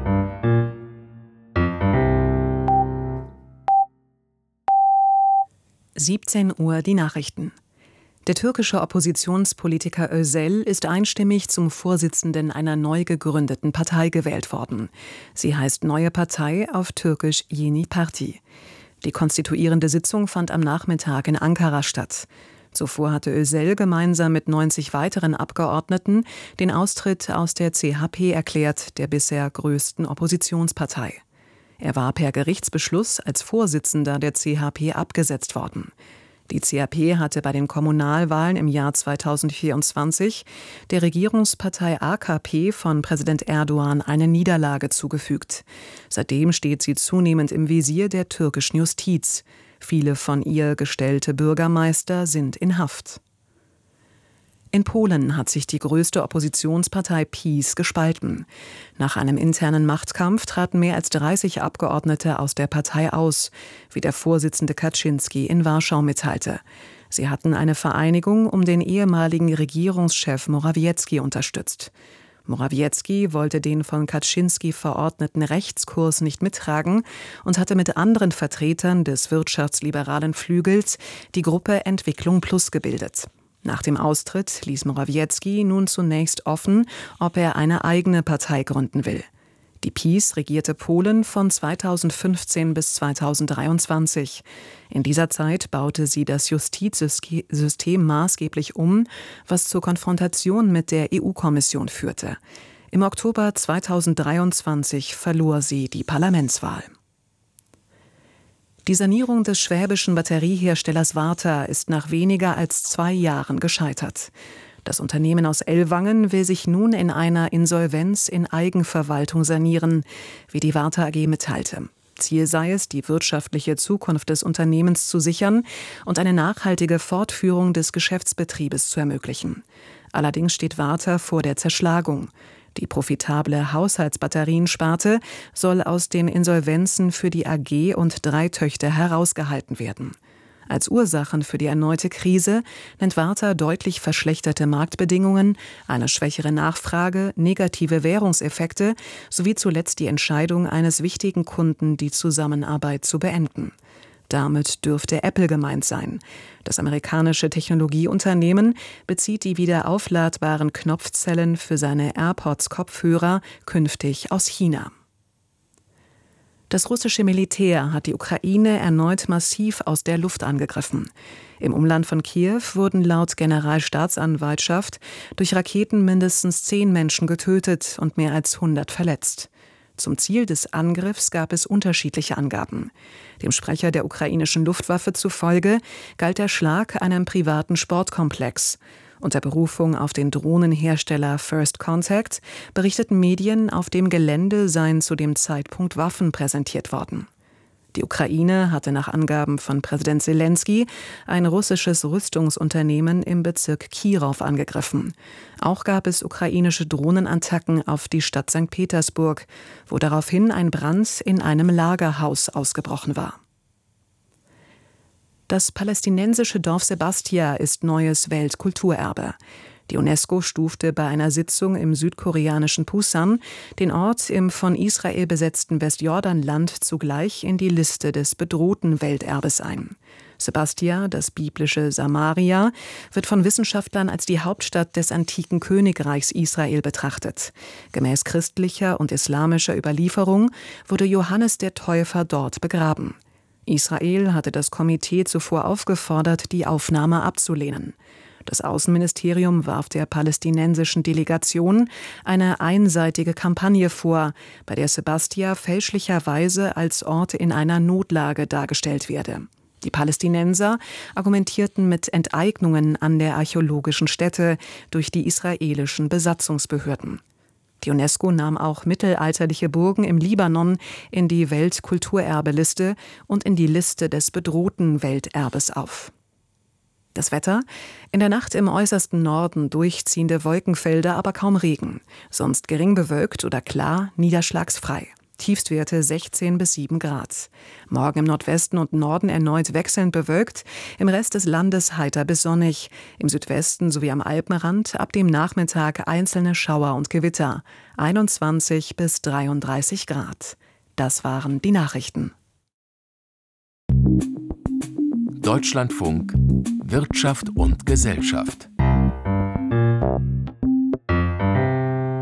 Uhr die Nachrichten. Der türkische Oppositionspolitiker Özel ist einstimmig zum Vorsitzenden einer neu gegründeten Partei gewählt worden. Sie heißt Neue Partei, auf Türkisch Yeni Parti. Die konstituierende Sitzung fand am Nachmittag in Ankara statt. Zuvor hatte Özel gemeinsam mit 90 weiteren Abgeordneten den Austritt aus der CHP erklärt, der bisher größten Oppositionspartei. Er war per Gerichtsbeschluss als Vorsitzender der CHP abgesetzt worden. Die CHP hatte bei den Kommunalwahlen im Jahr 2024 der Regierungspartei AKP von Präsident Erdogan eine Niederlage zugefügt. Seitdem steht sie zunehmend im Visier der türkischen Justiz. Viele von ihr gestellte Bürgermeister sind in Haft. In Polen hat sich die größte Oppositionspartei PiS gespalten. Nach einem internen Machtkampf traten mehr als 30 Abgeordnete aus der Partei aus, wie der Vorsitzende Kaczynski in Warschau mitteilte. Sie hatten eine Vereinigung um den ehemaligen Regierungschef Morawiecki unterstützt. Morawiecki wollte den von Kaczynski verordneten Rechtskurs nicht mittragen und hatte mit anderen Vertretern des wirtschaftsliberalen Flügels die Gruppe Entwicklung Plus gebildet. Nach dem Austritt ließ Morawiecki nun zunächst offen, ob er eine eigene Partei gründen will. Die PiS regierte Polen von 2015 bis 2023. In dieser Zeit baute sie das Justizsystem maßgeblich um, was zur Konfrontation mit der EU-Kommission führte. Im Oktober 2023 verlor sie die Parlamentswahl. Die Sanierung des schwäbischen Batterieherstellers Varta ist nach weniger als 2 Jahren gescheitert. Das Unternehmen aus Ellwangen will sich nun in einer Insolvenz in Eigenverwaltung sanieren, wie die Varta AG mitteilte. Ziel sei es, die wirtschaftliche Zukunft des Unternehmens zu sichern und eine nachhaltige Fortführung des Geschäftsbetriebes zu ermöglichen. Allerdings steht Varta vor der Zerschlagung. Die profitable Haushaltsbatteriensparte soll aus den Insolvenzen für die AG und 3 Töchter herausgehalten werden. Als Ursachen für die erneute Krise nennt Varta deutlich verschlechterte Marktbedingungen, eine schwächere Nachfrage, negative Währungseffekte sowie zuletzt die Entscheidung eines wichtigen Kunden, die Zusammenarbeit zu beenden. Damit dürfte Apple gemeint sein. Das amerikanische Technologieunternehmen bezieht die wieder aufladbaren Knopfzellen für seine AirPods-Kopfhörer künftig aus China. Das russische Militär hat die Ukraine erneut massiv aus der Luft angegriffen. Im Umland von Kiew wurden laut Generalstaatsanwaltschaft durch Raketen mindestens 10 Menschen getötet und mehr als 100 verletzt. Zum Ziel des Angriffs gab es unterschiedliche Angaben. Dem Sprecher der ukrainischen Luftwaffe zufolge galt der Schlag einem privaten Sportkomplex. Unter Berufung auf den Drohnenhersteller First Contact berichteten Medien, auf dem Gelände seien zu dem Zeitpunkt Waffen präsentiert worden. Die Ukraine hatte nach Angaben von Präsident Selenskyj ein russisches Rüstungsunternehmen im Bezirk Kirow angegriffen. Auch gab es ukrainische Drohnenattacken auf die Stadt St. Petersburg, wo daraufhin ein Brand in einem Lagerhaus ausgebrochen war. Das palästinensische Dorf Sebastia ist neues Weltkulturerbe. Die UNESCO stufte bei einer Sitzung im südkoreanischen Pusan den Ort im von Israel besetzten Westjordanland zugleich in die Liste des bedrohten Welterbes ein. Sebastia, das biblische Samaria, wird von Wissenschaftlern als die Hauptstadt des antiken Königreichs Israel betrachtet. Gemäß christlicher und islamischer Überlieferung wurde Johannes der Täufer dort begraben. Israel hatte das Komitee zuvor aufgefordert, die Aufnahme abzulehnen. Das Außenministerium warf der palästinensischen Delegation eine einseitige Kampagne vor, bei der Sebastia fälschlicherweise als Ort in einer Notlage dargestellt werde. Die Palästinenser argumentierten mit Enteignungen an der archäologischen Stätte durch die israelischen Besatzungsbehörden. Die UNESCO nahm auch mittelalterliche Burgen im Libanon in die Weltkulturerbeliste und in die Liste des bedrohten Welterbes auf. Das Wetter: In der Nacht im äußersten Norden durchziehende Wolkenfelder, aber kaum Regen. Sonst gering bewölkt oder klar, niederschlagsfrei. Tiefstwerte 16 bis 7 Grad. Morgen im Nordwesten und Norden erneut wechselnd bewölkt, im Rest des Landes heiter bis sonnig. Im Südwesten sowie am Alpenrand ab dem Nachmittag einzelne Schauer und Gewitter. 21 bis 33 Grad. Das waren die Nachrichten. Deutschlandfunk Wirtschaft und Gesellschaft.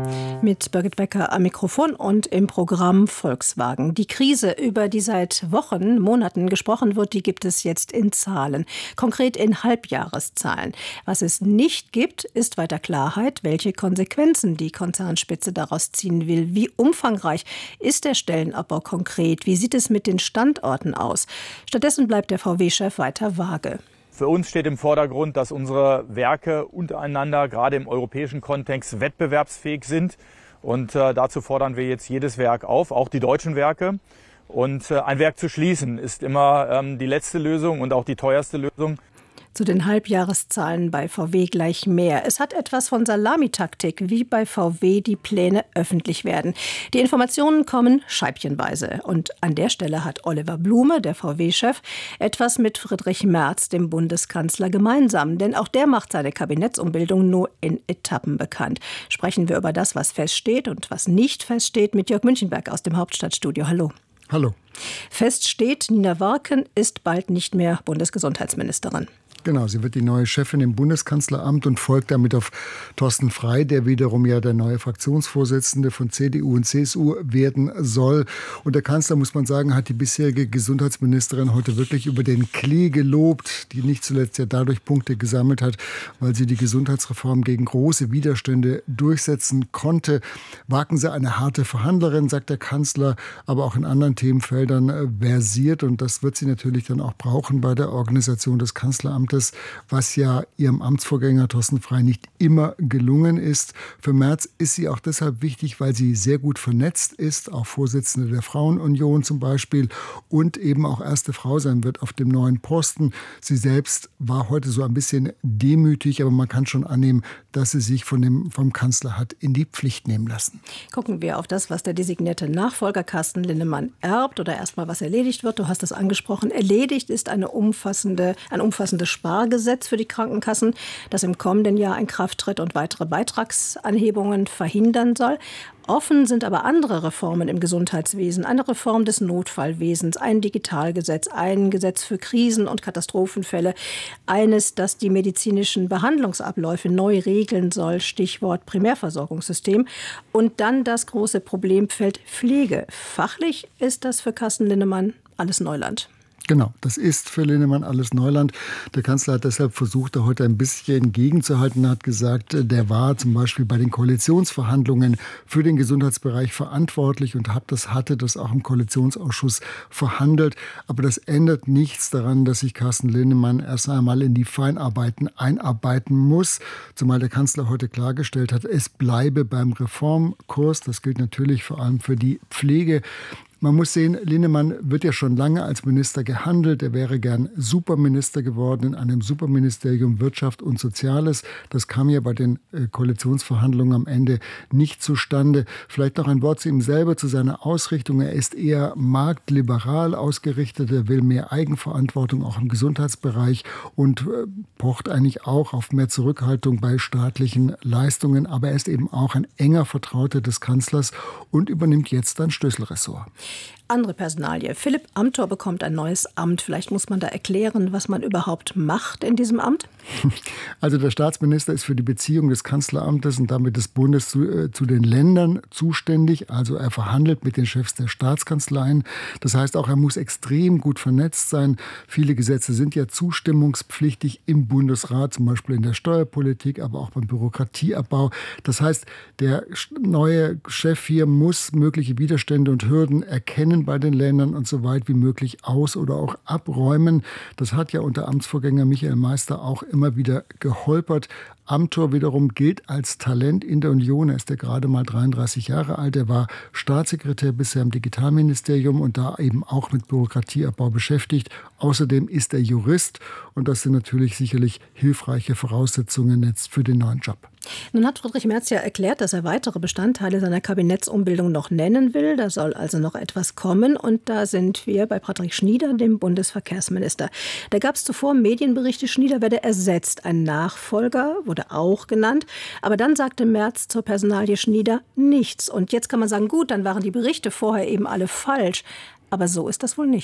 mit Birgit Becker am Mikrofon und im Programm Volkswagen. Die Krise, über die seit Wochen, Monaten gesprochen wird, die gibt es jetzt in Zahlen, konkret in Halbjahreszahlen. Was es nicht gibt, ist weiter Klarheit, welche Konsequenzen die Konzernspitze daraus ziehen will. Wie umfangreich ist der Stellenabbau konkret? Wie sieht es mit den Standorten aus? Stattdessen bleibt der VW-Chef weiter vage. Für uns steht im Vordergrund, dass unsere Werke untereinander, gerade im europäischen Kontext, wettbewerbsfähig sind. Und dazu fordern wir jetzt jedes Werk auf, auch die deutschen Werke. Und ein Werk zu schließen ist immer die letzte Lösung und auch die teuerste Lösung. Zu den Halbjahreszahlen bei VW gleich mehr. Es hat etwas von Salamitaktik, wie bei VW die Pläne öffentlich werden. Die Informationen kommen scheibchenweise. Und an der Stelle hat Oliver Blume, der VW-Chef, etwas mit Friedrich Merz, dem Bundeskanzler, gemeinsam. Denn auch der macht seine Kabinettsumbildung nur in Etappen bekannt. Sprechen wir über das, was feststeht und was nicht feststeht, mit Jörg Münchenberg aus dem Hauptstadtstudio. Hallo. Hallo. Fest steht, Nina Warken ist bald nicht mehr Bundesgesundheitsministerin. Genau, sie wird die neue Chefin im Bundeskanzleramt und folgt damit auf Thorsten Frey, der wiederum ja der neue Fraktionsvorsitzende von CDU und CSU werden soll. Und der Kanzler, muss man sagen, hat die bisherige Gesundheitsministerin heute wirklich über den Klee gelobt, die nicht zuletzt ja dadurch Punkte gesammelt hat, weil sie die Gesundheitsreform gegen große Widerstände durchsetzen konnte. Warken Sie eine harte Verhandlerin, sagt der Kanzler, aber auch in anderen Themenfeldern versiert. Und das wird sie natürlich dann auch brauchen bei der Organisation des Kanzleramts, was ja ihrem Amtsvorgänger Thorsten Frey nicht immer gelungen ist. Für Merz ist sie auch deshalb wichtig, weil sie sehr gut vernetzt ist, auch Vorsitzende der Frauenunion zum Beispiel und eben auch erste Frau sein wird auf dem neuen Posten. Sie selbst war heute so ein bisschen demütig, aber man kann schon annehmen, dass sie sich vom Kanzler hat in die Pflicht nehmen lassen. Gucken wir auf das, was der designierte Nachfolger Carsten Linnemann erbt oder erstmal was erledigt wird. Du hast es angesprochen. Erledigt ist ein umfassendes Spargesetz für die Krankenkassen, das im kommenden Jahr in Kraft tritt und weitere Beitragsanhebungen verhindern soll. Offen sind aber andere Reformen im Gesundheitswesen, eine Reform des Notfallwesens, ein Digitalgesetz, ein Gesetz für Krisen- und Katastrophenfälle, eines, das die medizinischen Behandlungsabläufe neu regeln soll, Stichwort Primärversorgungssystem. Und dann das große Problemfeld Pflege. Fachlich ist das für Carsten Linnemann alles Neuland. Genau, das ist für Linnemann alles Neuland. Der Kanzler hat deshalb versucht, da heute ein bisschen gegenzuhalten. Er hat gesagt, der war zum Beispiel bei den Koalitionsverhandlungen für den Gesundheitsbereich verantwortlich und hatte das auch im Koalitionsausschuss verhandelt. Aber das ändert nichts daran, dass sich Carsten Linnemann erst einmal in die Feinarbeiten einarbeiten muss. Zumal der Kanzler heute klargestellt hat, es bleibe beim Reformkurs. Das gilt natürlich vor allem für die Pflege. Man muss sehen, Linnemann wird ja schon lange als Minister gehandelt. Er wäre gern Superminister geworden in einem Superministerium Wirtschaft und Soziales. Das kam ja bei den Koalitionsverhandlungen am Ende nicht zustande. Vielleicht noch ein Wort zu ihm selber, zu seiner Ausrichtung. Er ist eher marktliberal ausgerichtet. Er will mehr Eigenverantwortung auch im Gesundheitsbereich und pocht eigentlich auch auf mehr Zurückhaltung bei staatlichen Leistungen. Aber er ist eben auch ein enger Vertrauter des Kanzlers und übernimmt jetzt ein Schlüsselressort. Andere Personalie. Philipp Amthor bekommt ein neues Amt. Vielleicht muss man da erklären, was man überhaupt macht in diesem Amt? Also der Staatsminister ist für die Beziehung des Kanzleramtes und damit des Bundes zu den Ländern zuständig. Also er verhandelt mit den Chefs der Staatskanzleien. Das heißt auch, er muss extrem gut vernetzt sein. Viele Gesetze sind ja zustimmungspflichtig im Bundesrat, zum Beispiel in der Steuerpolitik, aber auch beim Bürokratieabbau. Das heißt, der neue Chef hier muss mögliche Widerstände und Hürden erkennen bei den Ländern und so weit wie möglich aus- oder auch abräumen. Das hat ja unter Amtsvorgänger Michael Meister auch immer wieder geholpert. Amthor wiederum gilt als Talent in der Union. Er ist ja gerade mal 33 Jahre alt. Er war Staatssekretär bisher im Digitalministerium und da eben auch mit Bürokratieabbau beschäftigt. Außerdem ist er Jurist und das sind natürlich sicherlich hilfreiche Voraussetzungen jetzt für den neuen Job. Nun hat Friedrich Merz ja erklärt, dass er weitere Bestandteile seiner Kabinettsumbildung noch nennen will. Da soll also noch etwas kommen. Und da sind wir bei Patrick Schnieder, dem Bundesverkehrsminister. Da gab es zuvor Medienberichte, Schnieder werde ersetzt. Ein Nachfolger wurde auch genannt. Aber dann sagte Merz zur Personalie Schnieder nichts. Und jetzt kann man sagen, gut, dann waren die Berichte vorher eben alle falsch. Aber so ist das wohl nicht.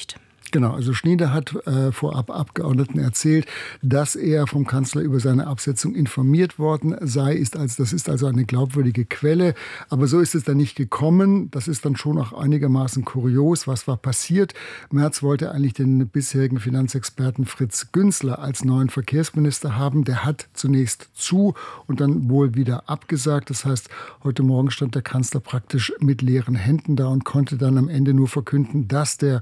Genau, also Schnieder hat vorab Abgeordneten erzählt, dass er vom Kanzler über seine Absetzung informiert worden sei. Das ist also eine glaubwürdige Quelle. Aber so ist es dann nicht gekommen. Das ist dann schon auch einigermaßen kurios. Was war passiert? Merz wollte eigentlich den bisherigen Finanzexperten Fritz Günzler als neuen Verkehrsminister haben. Der hat zunächst und dann wohl wieder abgesagt. Das heißt, heute Morgen stand der Kanzler praktisch mit leeren Händen da und konnte dann am Ende nur verkünden, dass der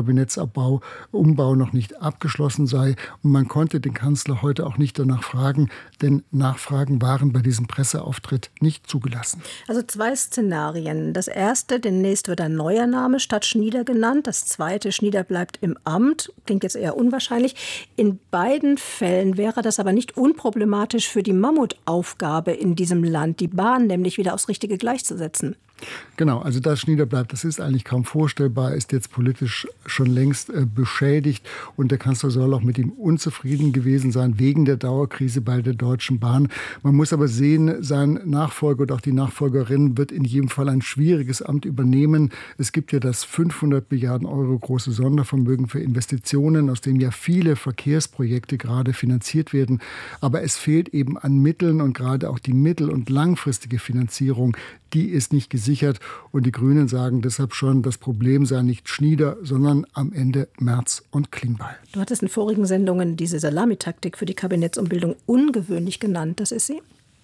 Umbau noch nicht abgeschlossen sei. Und man konnte den Kanzler heute auch nicht danach fragen, denn Nachfragen waren bei diesem Presseauftritt nicht zugelassen. Also 2 Szenarien. Das erste, demnächst wird ein neuer Name statt Schnieder genannt. Das zweite, Schnieder bleibt im Amt. Klingt jetzt eher unwahrscheinlich. In beiden Fällen wäre das aber nicht unproblematisch für die Mammutaufgabe in diesem Land, die Bahn nämlich wieder aufs richtige Gleis zu setzen. Genau, also dass Schnieder bleibt, das ist eigentlich kaum vorstellbar, ist jetzt politisch schon längst beschädigt und der Kanzler soll auch mit ihm unzufrieden gewesen sein wegen der Dauerkrise bei der Deutschen Bahn. Man muss aber sehen, sein Nachfolger und auch die Nachfolgerin wird in jedem Fall ein schwieriges Amt übernehmen. Es gibt ja das 500 Milliarden Euro große Sondervermögen für Investitionen, aus dem ja viele Verkehrsprojekte gerade finanziert werden. Aber es fehlt eben an Mitteln und gerade auch die mittel- und langfristige Finanzierung, die ist nicht gesichert. Und die Grünen sagen deshalb schon, das Problem sei nicht Schnieder, sondern am Ende Merz und Klingbeil. Du hattest in vorigen Sendungen diese Salamitaktik für die Kabinettsumbildung ungewöhnlich genannt. Das ist sie?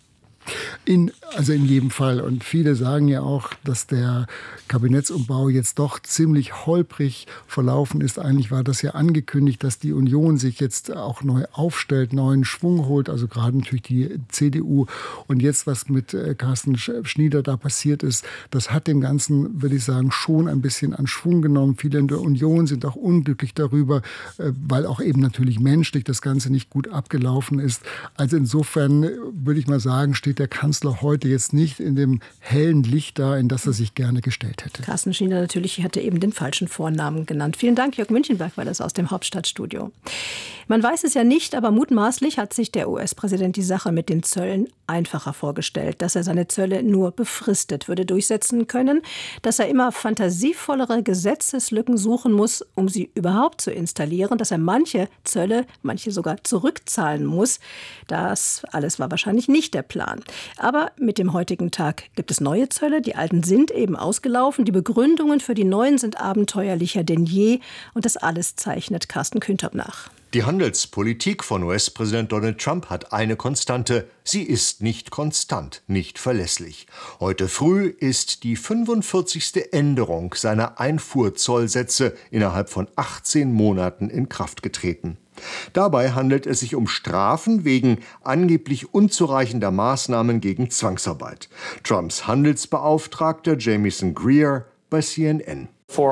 In jedem Fall. Und viele sagen ja auch, dass der Kabinettsumbau jetzt doch ziemlich holprig verlaufen ist. Eigentlich war das ja angekündigt, dass die Union sich jetzt auch neu aufstellt, neuen Schwung holt, also gerade natürlich die CDU. Und jetzt, was mit Carsten Schnieder da passiert ist, das hat dem Ganzen, würde ich sagen, schon ein bisschen an Schwung genommen. Viele in der Union sind auch unglücklich darüber, weil auch eben natürlich menschlich das Ganze nicht gut abgelaufen ist. Also insofern würde ich mal sagen, steht der Kanzler heute jetzt nicht in dem hellen Licht da, in das er sich gerne gestellt hätte. Carsten Schnieder natürlich hatte eben den falschen Vornamen genannt. Vielen Dank, Jörg Münchenberg, war das aus dem Hauptstadtstudio. Man weiß es ja nicht, aber mutmaßlich hat sich der US-Präsident die Sache mit den Zöllen einfacher vorgestellt, dass er seine Zölle nur befristet würde durchsetzen können, dass er immer fantasievollere Gesetzeslücken suchen muss, um sie überhaupt zu installieren, dass er manche Zölle, manche sogar zurückzahlen muss. Das alles war wahrscheinlich nicht der Plan. Aber mit dem heutigen Tag gibt es neue Zölle, die alten sind eben ausgelaufen, die Begründungen für die neuen sind abenteuerlicher denn je und das alles zeichnet Carsten Kühntapp nach. Die Handelspolitik von US-Präsident Donald Trump hat eine Konstante. Sie ist nicht konstant, nicht verlässlich. Heute früh ist die 45. Änderung seiner Einfuhrzollsätze innerhalb von 18 Monaten in Kraft getreten. Dabei handelt es sich um Strafen wegen angeblich unzureichender Maßnahmen gegen Zwangsarbeit. Trumps Handelsbeauftragter Jamieson Greer bei CNN.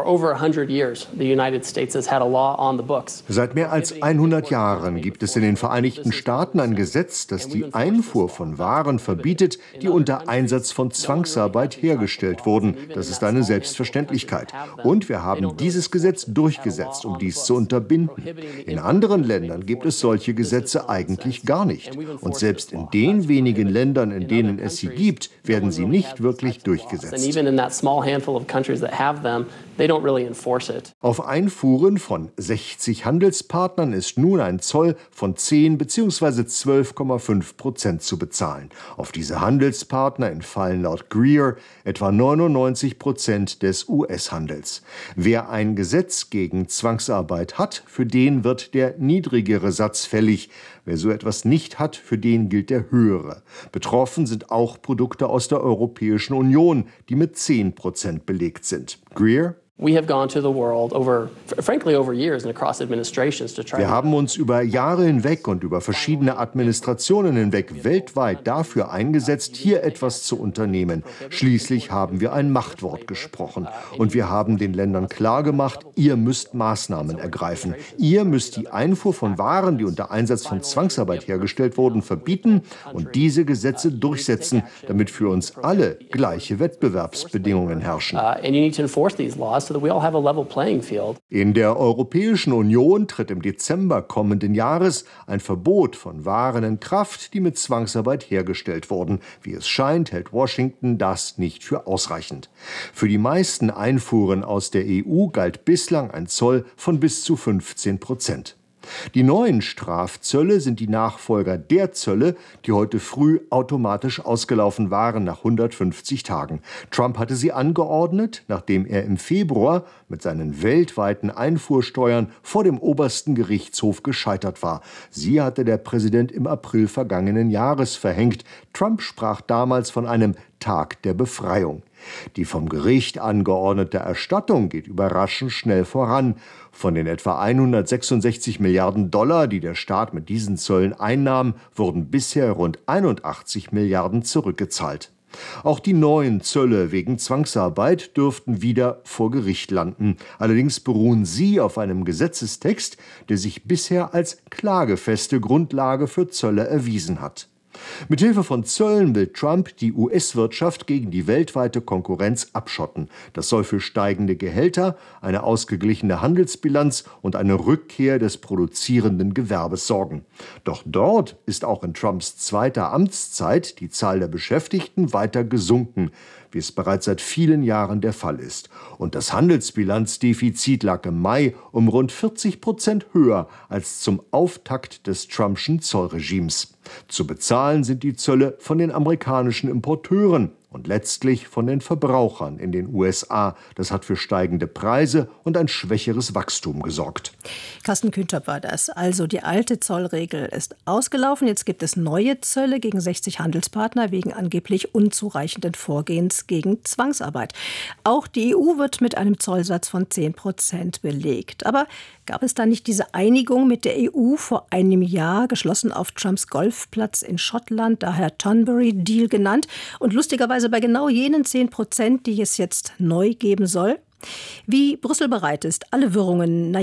Seit mehr als 100 Jahren gibt es in den Vereinigten Staaten ein Gesetz, das die Einfuhr von Waren verbietet, die unter Einsatz von Zwangsarbeit hergestellt wurden. Das ist eine Selbstverständlichkeit. Und wir haben dieses Gesetz durchgesetzt, um dies zu unterbinden. In anderen Ländern gibt es solche Gesetze eigentlich gar nicht. Und selbst in den wenigen Ländern, in denen es sie gibt, werden sie nicht wirklich durchgesetzt. Auf Einfuhren von 60 Handelspartnern ist nun ein Zoll von 10 bzw. 12,5% zu bezahlen. Auf diese Handelspartner entfallen laut Greer etwa 99% des US-Handels. Wer ein Gesetz gegen Zwangsarbeit hat, für den wird der niedrigere Satz fällig. Wer so etwas nicht hat, für den gilt der höhere. Betroffen sind auch Produkte aus der Europäischen Union, die mit 10% belegt sind. Greer: Wir haben uns über Jahre hinweg und über verschiedene Administrationen hinweg weltweit dafür eingesetzt, hier etwas zu unternehmen. Schließlich haben wir ein Machtwort gesprochen. Und wir haben den Ländern klargemacht, ihr müsst Maßnahmen ergreifen. Ihr müsst die Einfuhr von Waren, die unter Einsatz von Zwangsarbeit hergestellt wurden, verbieten und diese Gesetze durchsetzen, damit für uns alle gleiche Wettbewerbsbedingungen herrschen. So In der Europäischen Union tritt im Dezember kommenden Jahres ein Verbot von Waren in Kraft, die mit Zwangsarbeit hergestellt wurden. Wie es scheint, hält Washington das nicht für ausreichend. Für die meisten Einfuhren aus der EU galt bislang ein Zoll von bis zu 15%. Die neuen Strafzölle sind die Nachfolger der Zölle, die heute früh automatisch ausgelaufen waren nach 150 Tagen. Trump hatte sie angeordnet, nachdem er im Februar mit seinen weltweiten Einfuhrsteuern vor dem obersten Gerichtshof gescheitert war. Sie hatte der Präsident im April vergangenen Jahres verhängt. Trump sprach damals von einem Tag der Befreiung. Die vom Gericht angeordnete Erstattung geht überraschend schnell voran. Von den etwa 166 Milliarden $, die der Staat mit diesen Zöllen einnahm, wurden bisher rund 81 Milliarden zurückgezahlt. Auch die neuen Zölle wegen Zwangsarbeit dürften wieder vor Gericht landen. Allerdings beruhen sie auf einem Gesetzestext, der sich bisher als klagefeste Grundlage für Zölle erwiesen hat. Mithilfe von Zöllen will Trump die US-Wirtschaft gegen die weltweite Konkurrenz abschotten. Das soll für steigende Gehälter, eine ausgeglichene Handelsbilanz und eine Rückkehr des produzierenden Gewerbes sorgen. Doch dort ist auch in Trumps zweiter Amtszeit die Zahl der Beschäftigten weiter gesunken, wie es bereits seit vielen Jahren der Fall ist. Und das Handelsbilanzdefizit lag im Mai um rund 40% höher als zum Auftakt des Trumpschen Zollregimes. Zu bezahlen sind die Zölle von den amerikanischen Importeuren und letztlich von den Verbrauchern in den USA. Das hat für steigende Preise und ein schwächeres Wachstum gesorgt. Carsten Kühntopp war das. Also die alte Zollregel ist ausgelaufen. Jetzt gibt es neue Zölle gegen 60 Handelspartner wegen angeblich unzureichenden Vorgehens gegen Zwangsarbeit. Auch die EU wird mit einem Zollsatz von 10% belegt. Aber gab es da nicht diese Einigung mit der EU vor einem Jahr, geschlossen auf Trumps Golfplatz in Schottland, daher Turnberry-Deal genannt, und lustigerweise bei genau jenen 10%, die es jetzt neu geben soll? Wie Brüssel bereit ist, alle Wirrungen,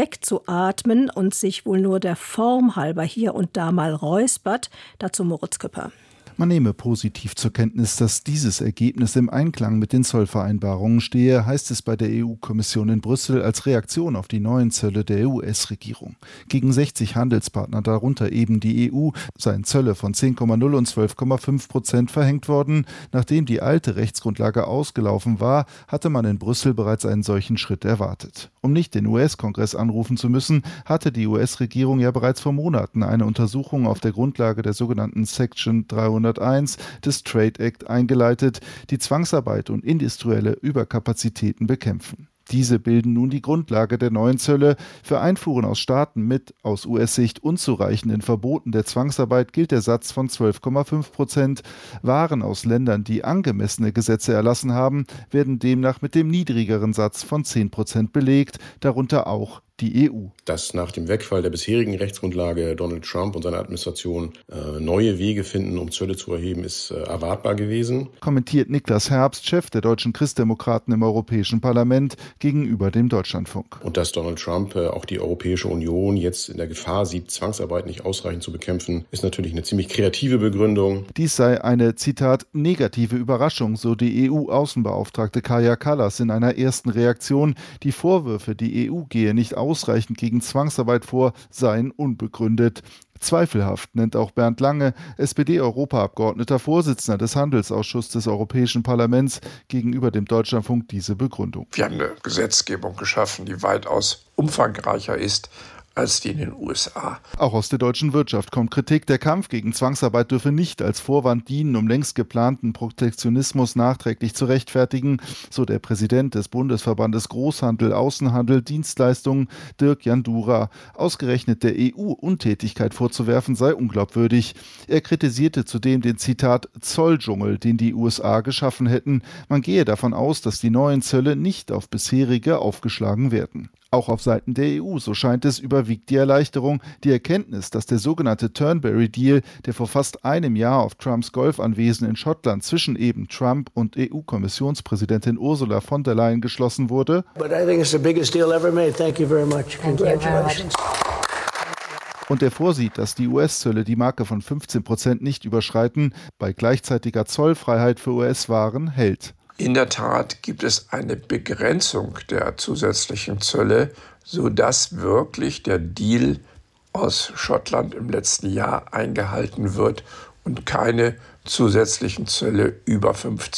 wegzuatmen und sich wohl nur der Form halber hier und da mal räuspert, dazu Moritz Küpper. Man nehme positiv zur Kenntnis, dass dieses Ergebnis im Einklang mit den Zollvereinbarungen stehe, heißt es bei der EU-Kommission in Brüssel als Reaktion auf die neuen Zölle der US-Regierung. Gegen 60 Handelspartner, darunter eben die EU, seien Zölle von 10,0 und 12,5% verhängt worden. Nachdem die alte Rechtsgrundlage ausgelaufen war, hatte man in Brüssel bereits einen solchen Schritt erwartet. Um nicht den US-Kongress anrufen zu müssen, hatte die US-Regierung ja bereits vor Monaten eine Untersuchung auf der Grundlage der sogenannten Section 301 des Trade Act eingeleitet, die Zwangsarbeit und industrielle Überkapazitäten bekämpfen. Diese bilden nun die Grundlage der neuen Zölle. Für Einfuhren aus Staaten mit aus US-Sicht unzureichenden Verboten der Zwangsarbeit gilt der Satz von 12,5%. Waren aus Ländern, die angemessene Gesetze erlassen haben, werden demnach mit dem niedrigeren Satz von 10% belegt, darunter auch die EU. Dass nach dem Wegfall der bisherigen Rechtsgrundlage Donald Trump und seine Administration neue Wege finden, um Zölle zu erheben, ist erwartbar gewesen. Kommentiert Niklas Herbst, Chef der deutschen Christdemokraten im Europäischen Parlament, gegenüber dem Deutschlandfunk. Und dass Donald Trump auch die Europäische Union jetzt in der Gefahr sieht, Zwangsarbeit nicht ausreichend zu bekämpfen, ist natürlich eine ziemlich kreative Begründung. Dies sei eine, Zitat, negative Überraschung, so die EU-Außenbeauftragte Kaja Kallas in einer ersten Reaktion. Die Vorwürfe, die EU gehe nicht ausreichend gegen Zwangsarbeit vor, seien unbegründet. Zweifelhaft nennt auch Bernd Lange, SPD-Europaabgeordneter, Vorsitzender des Handelsausschusses des Europäischen Parlaments, gegenüber dem Deutschlandfunk diese Begründung. Wir haben eine Gesetzgebung geschaffen, die weitaus umfangreicher ist als die in den USA. Auch aus der deutschen Wirtschaft kommt Kritik. Der Kampf gegen Zwangsarbeit dürfe nicht als Vorwand dienen, um längst geplanten Protektionismus nachträglich zu rechtfertigen, so der Präsident des Bundesverbandes Großhandel, Außenhandel, Dienstleistungen, Dirk Jandura. Ausgerechnet der EU Untätigkeit vorzuwerfen sei unglaubwürdig. Er kritisierte zudem den, Zitat, Zolldschungel, den die USA geschaffen hätten. Man gehe davon aus, dass die neuen Zölle nicht auf bisherige aufgeschlagen werden. Auch auf Seiten der EU, so scheint es, überwiegt die Erleichterung, die Erkenntnis, dass der sogenannte Turnberry-Deal, der vor fast einem Jahr auf Trumps Golfanwesen in Schottland zwischen eben Trump und EU-Kommissionspräsidentin Ursula von der Leyen geschlossen wurde. Und er vorsieht, dass die US-Zölle die Marke von 15% nicht überschreiten, bei gleichzeitiger Zollfreiheit für US-Waren hält. In der Tat gibt es eine Begrenzung der zusätzlichen Zölle, sodass wirklich der Deal aus Schottland im letzten Jahr eingehalten wird und keine zusätzlichen Zölle über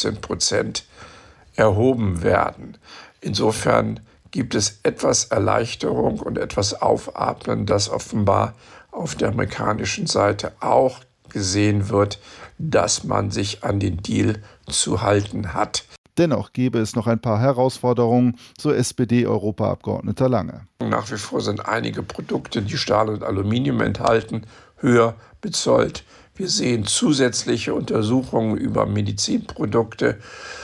15% erhoben werden. Insofern gibt es etwas Erleichterung und etwas Aufatmen, das offenbar auf der amerikanischen Seite auch gesehen wird, dass man sich an den Deal zu halten hat. Dennoch gäbe es noch ein paar Herausforderungen, so SPD-Europaabgeordneter Lange. Nach wie vor sind einige Produkte, die Stahl und Aluminium enthalten, höher bezollt. Wir sehen zusätzliche Untersuchungen über Medizinprodukte.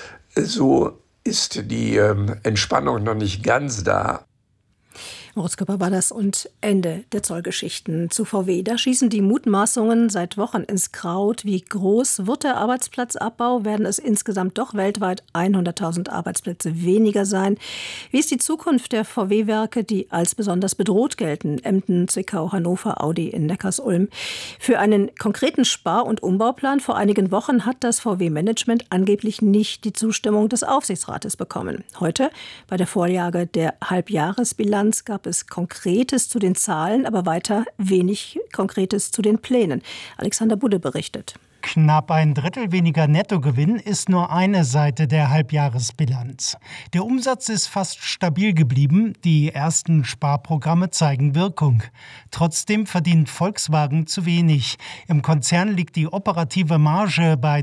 So ist die Entspannung noch nicht ganz da. Moritz Küpper war das und Ende der Zollgeschichten zu VW. Da schießen die Mutmaßungen seit Wochen ins Kraut. Wie groß wird der Arbeitsplatzabbau? Werden es insgesamt doch weltweit 100.000 Arbeitsplätze weniger sein? Wie ist die Zukunft der VW-Werke, die als besonders bedroht gelten? Emden, Zwickau, Hannover, Audi in Neckarsulm. Für einen konkreten Spar- und Umbauplan vor einigen Wochen hat das VW-Management angeblich nicht die Zustimmung des Aufsichtsrates bekommen. Heute, bei der Vorlage der Halbjahresbilanz, gab es Konkretes zu den Zahlen, aber weiter wenig Konkretes zu den Plänen. Alexander Budde berichtet. Knapp ein Drittel weniger Nettogewinn ist nur eine Seite der Halbjahresbilanz. Der Umsatz ist fast stabil geblieben. Die ersten Sparprogramme zeigen Wirkung. Trotzdem verdient Volkswagen zu wenig. Im Konzern liegt die operative Marge bei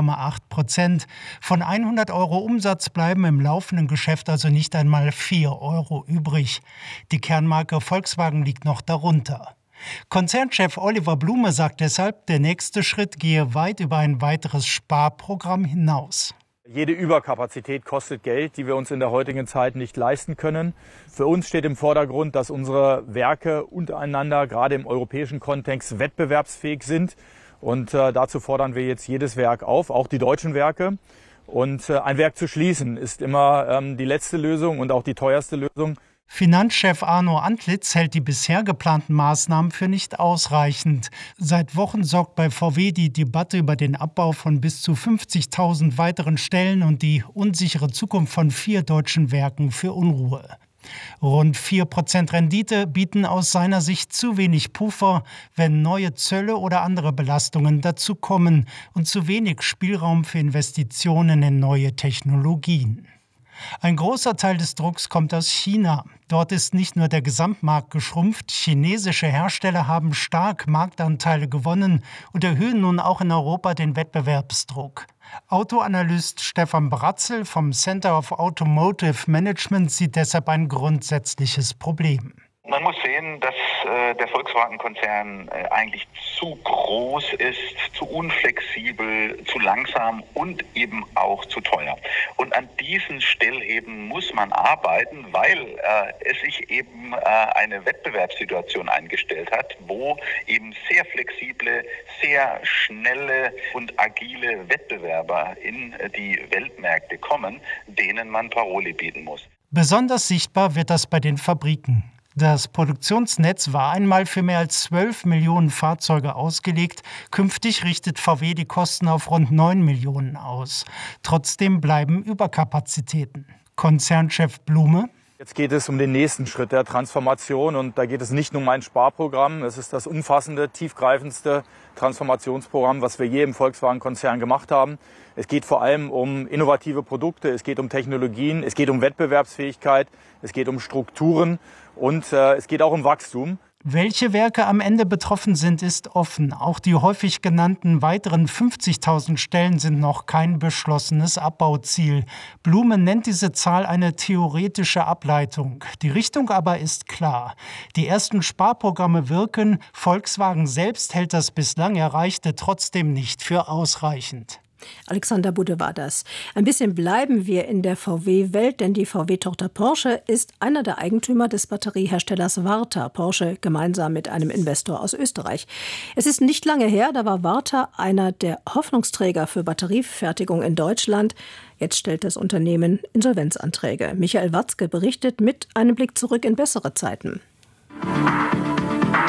3,8%. Von 100 € Umsatz bleiben im laufenden Geschäft also nicht einmal 4 € übrig. Die Kernmarke Volkswagen liegt noch darunter. Konzernchef Oliver Blume sagt deshalb, der nächste Schritt gehe weit über ein weiteres Sparprogramm hinaus. Jede Überkapazität kostet Geld, die wir uns in der heutigen Zeit nicht leisten können. Für uns steht im Vordergrund, dass unsere Werke untereinander, gerade im europäischen Kontext, wettbewerbsfähig sind. Und dazu fordern wir jetzt jedes Werk auf, auch die deutschen Werke. Und ein Werk zu schließen ist immer die letzte Lösung und auch die teuerste Lösung. Finanzchef Arno Antlitz hält die bisher geplanten Maßnahmen für nicht ausreichend. Seit Wochen sorgt bei VW die Debatte über den Abbau von bis zu 50.000 weiteren Stellen und die unsichere Zukunft von 4 deutschen Werken für Unruhe. Rund 4% Rendite bieten aus seiner Sicht zu wenig Puffer, wenn neue Zölle oder andere Belastungen dazukommen und zu wenig Spielraum für Investitionen in neue Technologien. Ein großer Teil des Drucks kommt aus China. Dort ist nicht nur der Gesamtmarkt geschrumpft, chinesische Hersteller haben stark Marktanteile gewonnen und erhöhen nun auch in Europa den Wettbewerbsdruck. Autoanalyst Stefan Bratzel vom Center of Automotive Management sieht deshalb ein grundsätzliches Problem. Man muss sehen, dass der Volkswagen-Konzern eigentlich zu groß ist, zu unflexibel, zu langsam und eben auch zu teuer. Und an diesen Stellhebeln muss man arbeiten, weil es sich eben eine Wettbewerbssituation eingestellt hat, wo eben sehr flexible, sehr schnelle und agile Wettbewerber in die Weltmärkte kommen, denen man Paroli bieten muss. Besonders sichtbar wird das bei den Fabriken. Das Produktionsnetz war einmal für mehr als 12 Millionen Fahrzeuge ausgelegt. Künftig richtet VW die Kosten auf rund 9 Millionen aus. Trotzdem bleiben Überkapazitäten. Konzernchef Blume: Jetzt geht es um den nächsten Schritt der Transformation und da geht es nicht nur um ein Sparprogramm. Es ist das umfassende, tiefgreifendste Transformationsprogramm, was wir je im Volkswagen-Konzern gemacht haben. Es geht vor allem um innovative Produkte, es geht um Technologien, es geht um Wettbewerbsfähigkeit, es geht um Strukturen und es geht auch um Wachstum. Welche Werke am Ende betroffen sind, ist offen. Auch die häufig genannten weiteren 50.000 Stellen sind noch kein beschlossenes Abbauziel. Blume nennt diese Zahl eine theoretische Ableitung. Die Richtung aber ist klar. Die ersten Sparprogramme wirken. Volkswagen selbst hält das bislang Erreichte trotzdem nicht für ausreichend. Alexander Budde war das. Ein bisschen bleiben wir in der VW-Welt, denn die VW-Tochter Porsche ist einer der Eigentümer des Batterieherstellers Varta. Porsche gemeinsam mit einem Investor aus Österreich. Es ist nicht lange her, da war Varta einer der Hoffnungsträger für Batteriefertigung in Deutschland. Jetzt stellt das Unternehmen Insolvenzanträge. Michael Watzke berichtet mit einem Blick zurück in bessere Zeiten.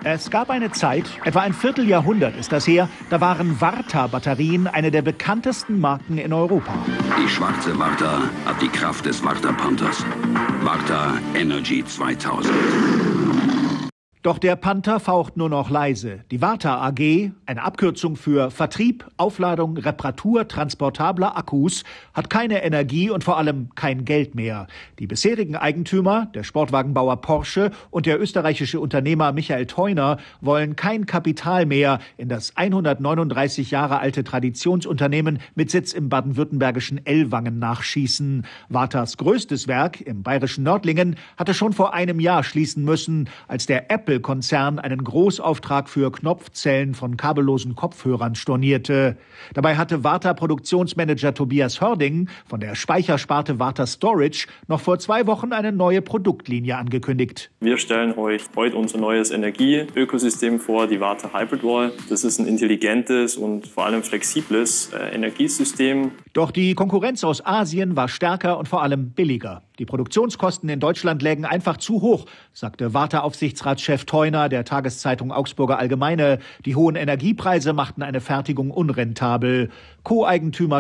Es gab eine Zeit, etwa ein Vierteljahrhundert ist das her, da waren Varta-Batterien eine der bekanntesten Marken in Europa. Die schwarze Varta hat die Kraft des Varta Panthers. Varta Energy 2000. Doch der Panther faucht nur noch leise. Die Varta AG, eine Abkürzung für Vertrieb, Aufladung, Reparatur transportabler Akkus, hat keine Energie und vor allem kein Geld mehr. Die bisherigen Eigentümer, der Sportwagenbauer Porsche und der österreichische Unternehmer Michael Theuner, wollen kein Kapital mehr in das 139 Jahre alte Traditionsunternehmen mit Sitz im baden-württembergischen Ellwangen nachschießen. Vartas größtes Werk im bayerischen Nördlingen hatte schon vor einem Jahr schließen müssen, als der Apple-Konzern einen Großauftrag für Knopfzellen von kabellosen Kopfhörern stornierte. Dabei hatte Varta-Produktionsmanager Tobias Hörding von der Speichersparte Varta Storage noch vor 2 Wochen eine neue Produktlinie angekündigt. Wir stellen euch heute unser neues Energieökosystem vor, die Varta Hybrid Wall. Das ist ein intelligentes und vor allem flexibles Energiesystem. Doch die Konkurrenz aus Asien war stärker und vor allem billiger. Die Produktionskosten in Deutschland lägen einfach zu hoch, sagte Varta-Aufsichtsratschef Theuner der Tageszeitung Augsburger Allgemeine. Die hohen Energiepreise machten eine Fertigung unrentabel. Co-Eigentümer